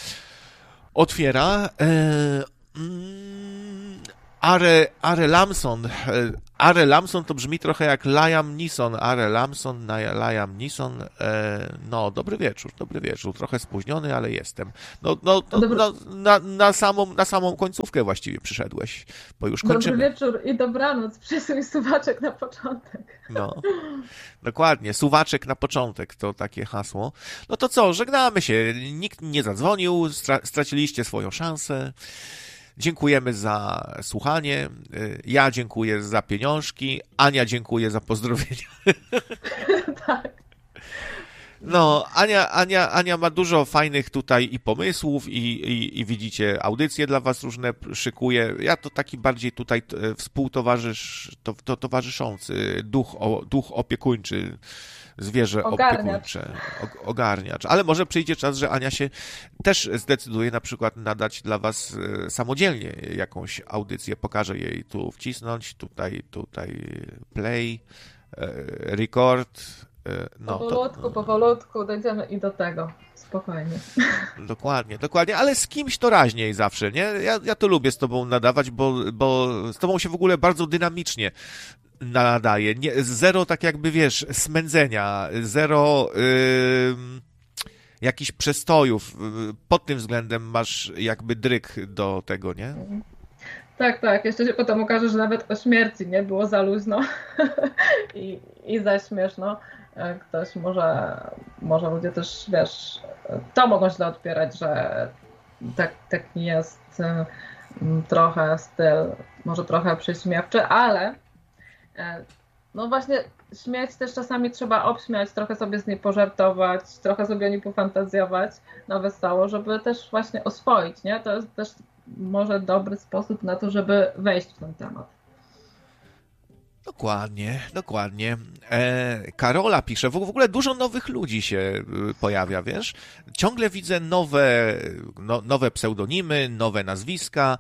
otwiera. Eee, mm, Are, Are Lamson. Are Lamson to brzmi trochę jak Liam Neeson. Are Lamson, Liam Neeson. E, no, dobry wieczór, dobry wieczór. Trochę spóźniony, ale jestem. No, no, no, no na, na, samą, na samą końcówkę właściwie przyszedłeś, bo już kończymy. Dobry wieczór i dobranoc. Przesuń suwaczek na początek. No, dokładnie. Suwaczek na początek to takie hasło. No to co, żegnamy się. Nikt nie zadzwonił, stra- straciliście swoją szansę. Dziękujemy za słuchanie. Ja dziękuję za pieniążki. Ania dziękuję za pozdrowienia. Tak. No, Ania, Ania, Ania ma dużo fajnych tutaj i pomysłów i, i, i widzicie, audycje dla was różne szykuje. Ja to taki bardziej tutaj współtowarzysz, to, to towarzyszący, duch, o, duch opiekuńczy, zwierzę Ogarniacz. opiekuńcze, ogarniacz. Ale może przyjdzie czas, że Ania się też zdecyduje na przykład nadać dla was samodzielnie jakąś audycję. Pokażę jej tu wcisnąć, tutaj, tutaj play, record. No, powolutku, to, powolutku dojdziemy i do tego. Spokojnie. Dokładnie, dokładnie, ale z kimś to raźniej zawsze, nie? Ja, ja to lubię z tobą nadawać, bo, bo z tobą się w ogóle bardzo dynamicznie nadaje. Nie, zero tak jakby, wiesz, smędzenia, zero yy, jakichś przestojów. Pod tym względem masz jakby dryk do tego, nie? Tak, tak. Jeszcze się potem okaże, że nawet o śmierci nie było za luźno i, i za śmieszno. Ktoś może, może ludzie też, wiesz, to mogą źle odbierać, że tak, taki jest trochę styl, może trochę prześmiewczy, ale no właśnie śmieć też czasami trzeba obśmiać, trochę sobie z niej pożartować, trochę sobie o niej pofantazjować na wesoło, żeby też właśnie oswoić, nie? To jest też może dobry sposób na to, żeby wejść w ten temat. Dokładnie, dokładnie. E, Karola pisze, w ogóle dużo nowych ludzi się pojawia, wiesz? Ciągle widzę nowe, no, nowe pseudonimy, nowe nazwiska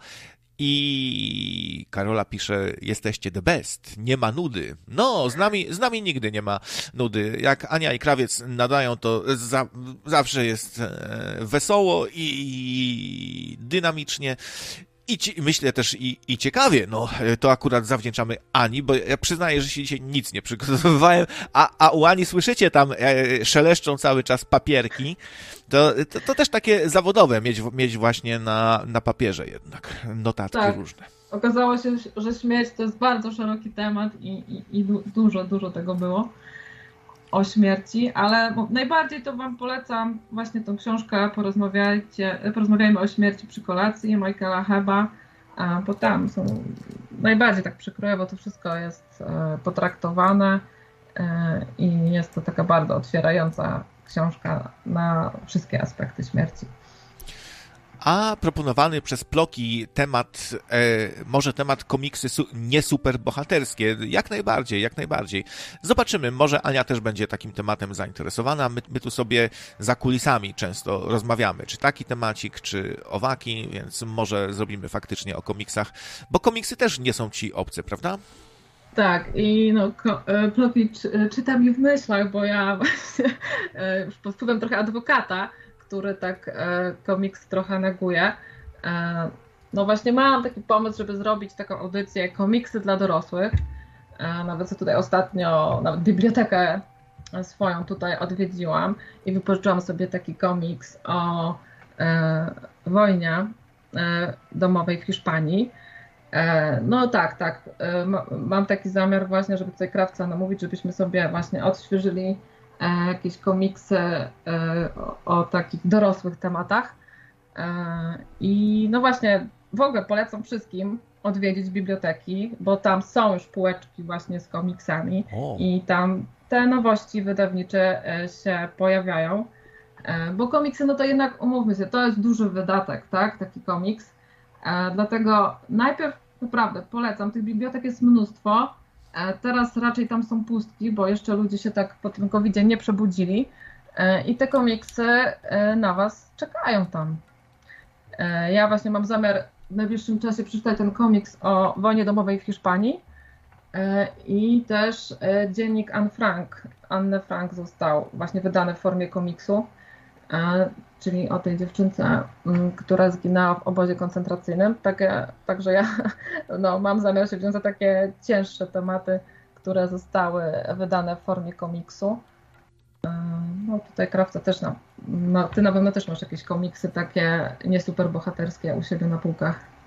i Karola pisze, jesteście the best, nie ma nudy. No, z nami, z nami nigdy nie ma nudy. Jak Ania i Krawiec nadają, to za, zawsze jest e, wesoło i, i dynamicznie. I ci, myślę też i, i ciekawie, no to akurat zawdzięczamy Ani, bo ja przyznaję, że się dzisiaj nic nie przygotowywałem, a, a u Ani słyszycie tam e, szeleszczą cały czas papierki, to, to, to też takie zawodowe mieć, mieć właśnie na, na papierze jednak, notatki tak. różne. Okazało się, że śmierć to jest bardzo szeroki temat i, i, i dużo, dużo tego było o śmierci, ale najbardziej to wam polecam właśnie tą książkę Porozmawiajcie, porozmawiajmy o śmierci przy kolacji Michaela Heba, bo tam są najbardziej tak przykrojowo to wszystko jest potraktowane i jest to taka bardzo otwierająca książka na wszystkie aspekty śmierci. A proponowany przez Ploki temat, e, może temat komiksy su, nie superbohaterskie, jak najbardziej, jak najbardziej. Zobaczymy, może Ania też będzie takim tematem zainteresowana. My, my tu sobie za kulisami często rozmawiamy, czy taki temacik, czy owaki, więc może zrobimy faktycznie o komiksach, bo komiksy też nie są ci obce, prawda? Tak, i no, Ploki czytam je w myślach, bo ja właśnie już pod wpływem trochę adwokata, który tak e, komiks trochę neguje. E, no właśnie mam taki pomysł, żeby zrobić taką audycję komiksy dla dorosłych. E, nawet co tutaj ostatnio, nawet bibliotekę swoją tutaj odwiedziłam i wypożyczyłam sobie taki komiks o e, wojnie e, domowej w Hiszpanii. E, no tak, tak. E, ma, mam taki zamiar właśnie, żeby tutaj Krawca namówić, żebyśmy sobie właśnie odświeżyli jakieś komiksy o, o takich dorosłych tematach. I no właśnie, w ogóle polecam wszystkim odwiedzić biblioteki, bo tam są już półeczki właśnie z komiksami o. I tam te nowości wydawnicze się pojawiają. Bo komiksy, no to jednak umówmy się, to jest duży wydatek, tak, taki komiks. Dlatego najpierw naprawdę polecam, tych bibliotek jest mnóstwo. Teraz raczej tam są pustki, bo jeszcze ludzie się tak po tym kowidzie nie przebudzili. I te komiksy na Was czekają tam. Ja właśnie mam zamiar w najbliższym czasie przeczytać ten komiks o wojnie domowej w Hiszpanii i też dziennik Anne Frank. Anne Frank został właśnie wydany w formie komiksu, czyli o tej dziewczynce, która zginęła w obozie koncentracyjnym. Takie, także ja no, mam zamiar się wziąć za takie cięższe tematy, które zostały wydane w formie komiksu. No tutaj Krawca też, no, no, ty na pewno też masz jakieś komiksy takie nie super bohaterskie u siebie na półkach.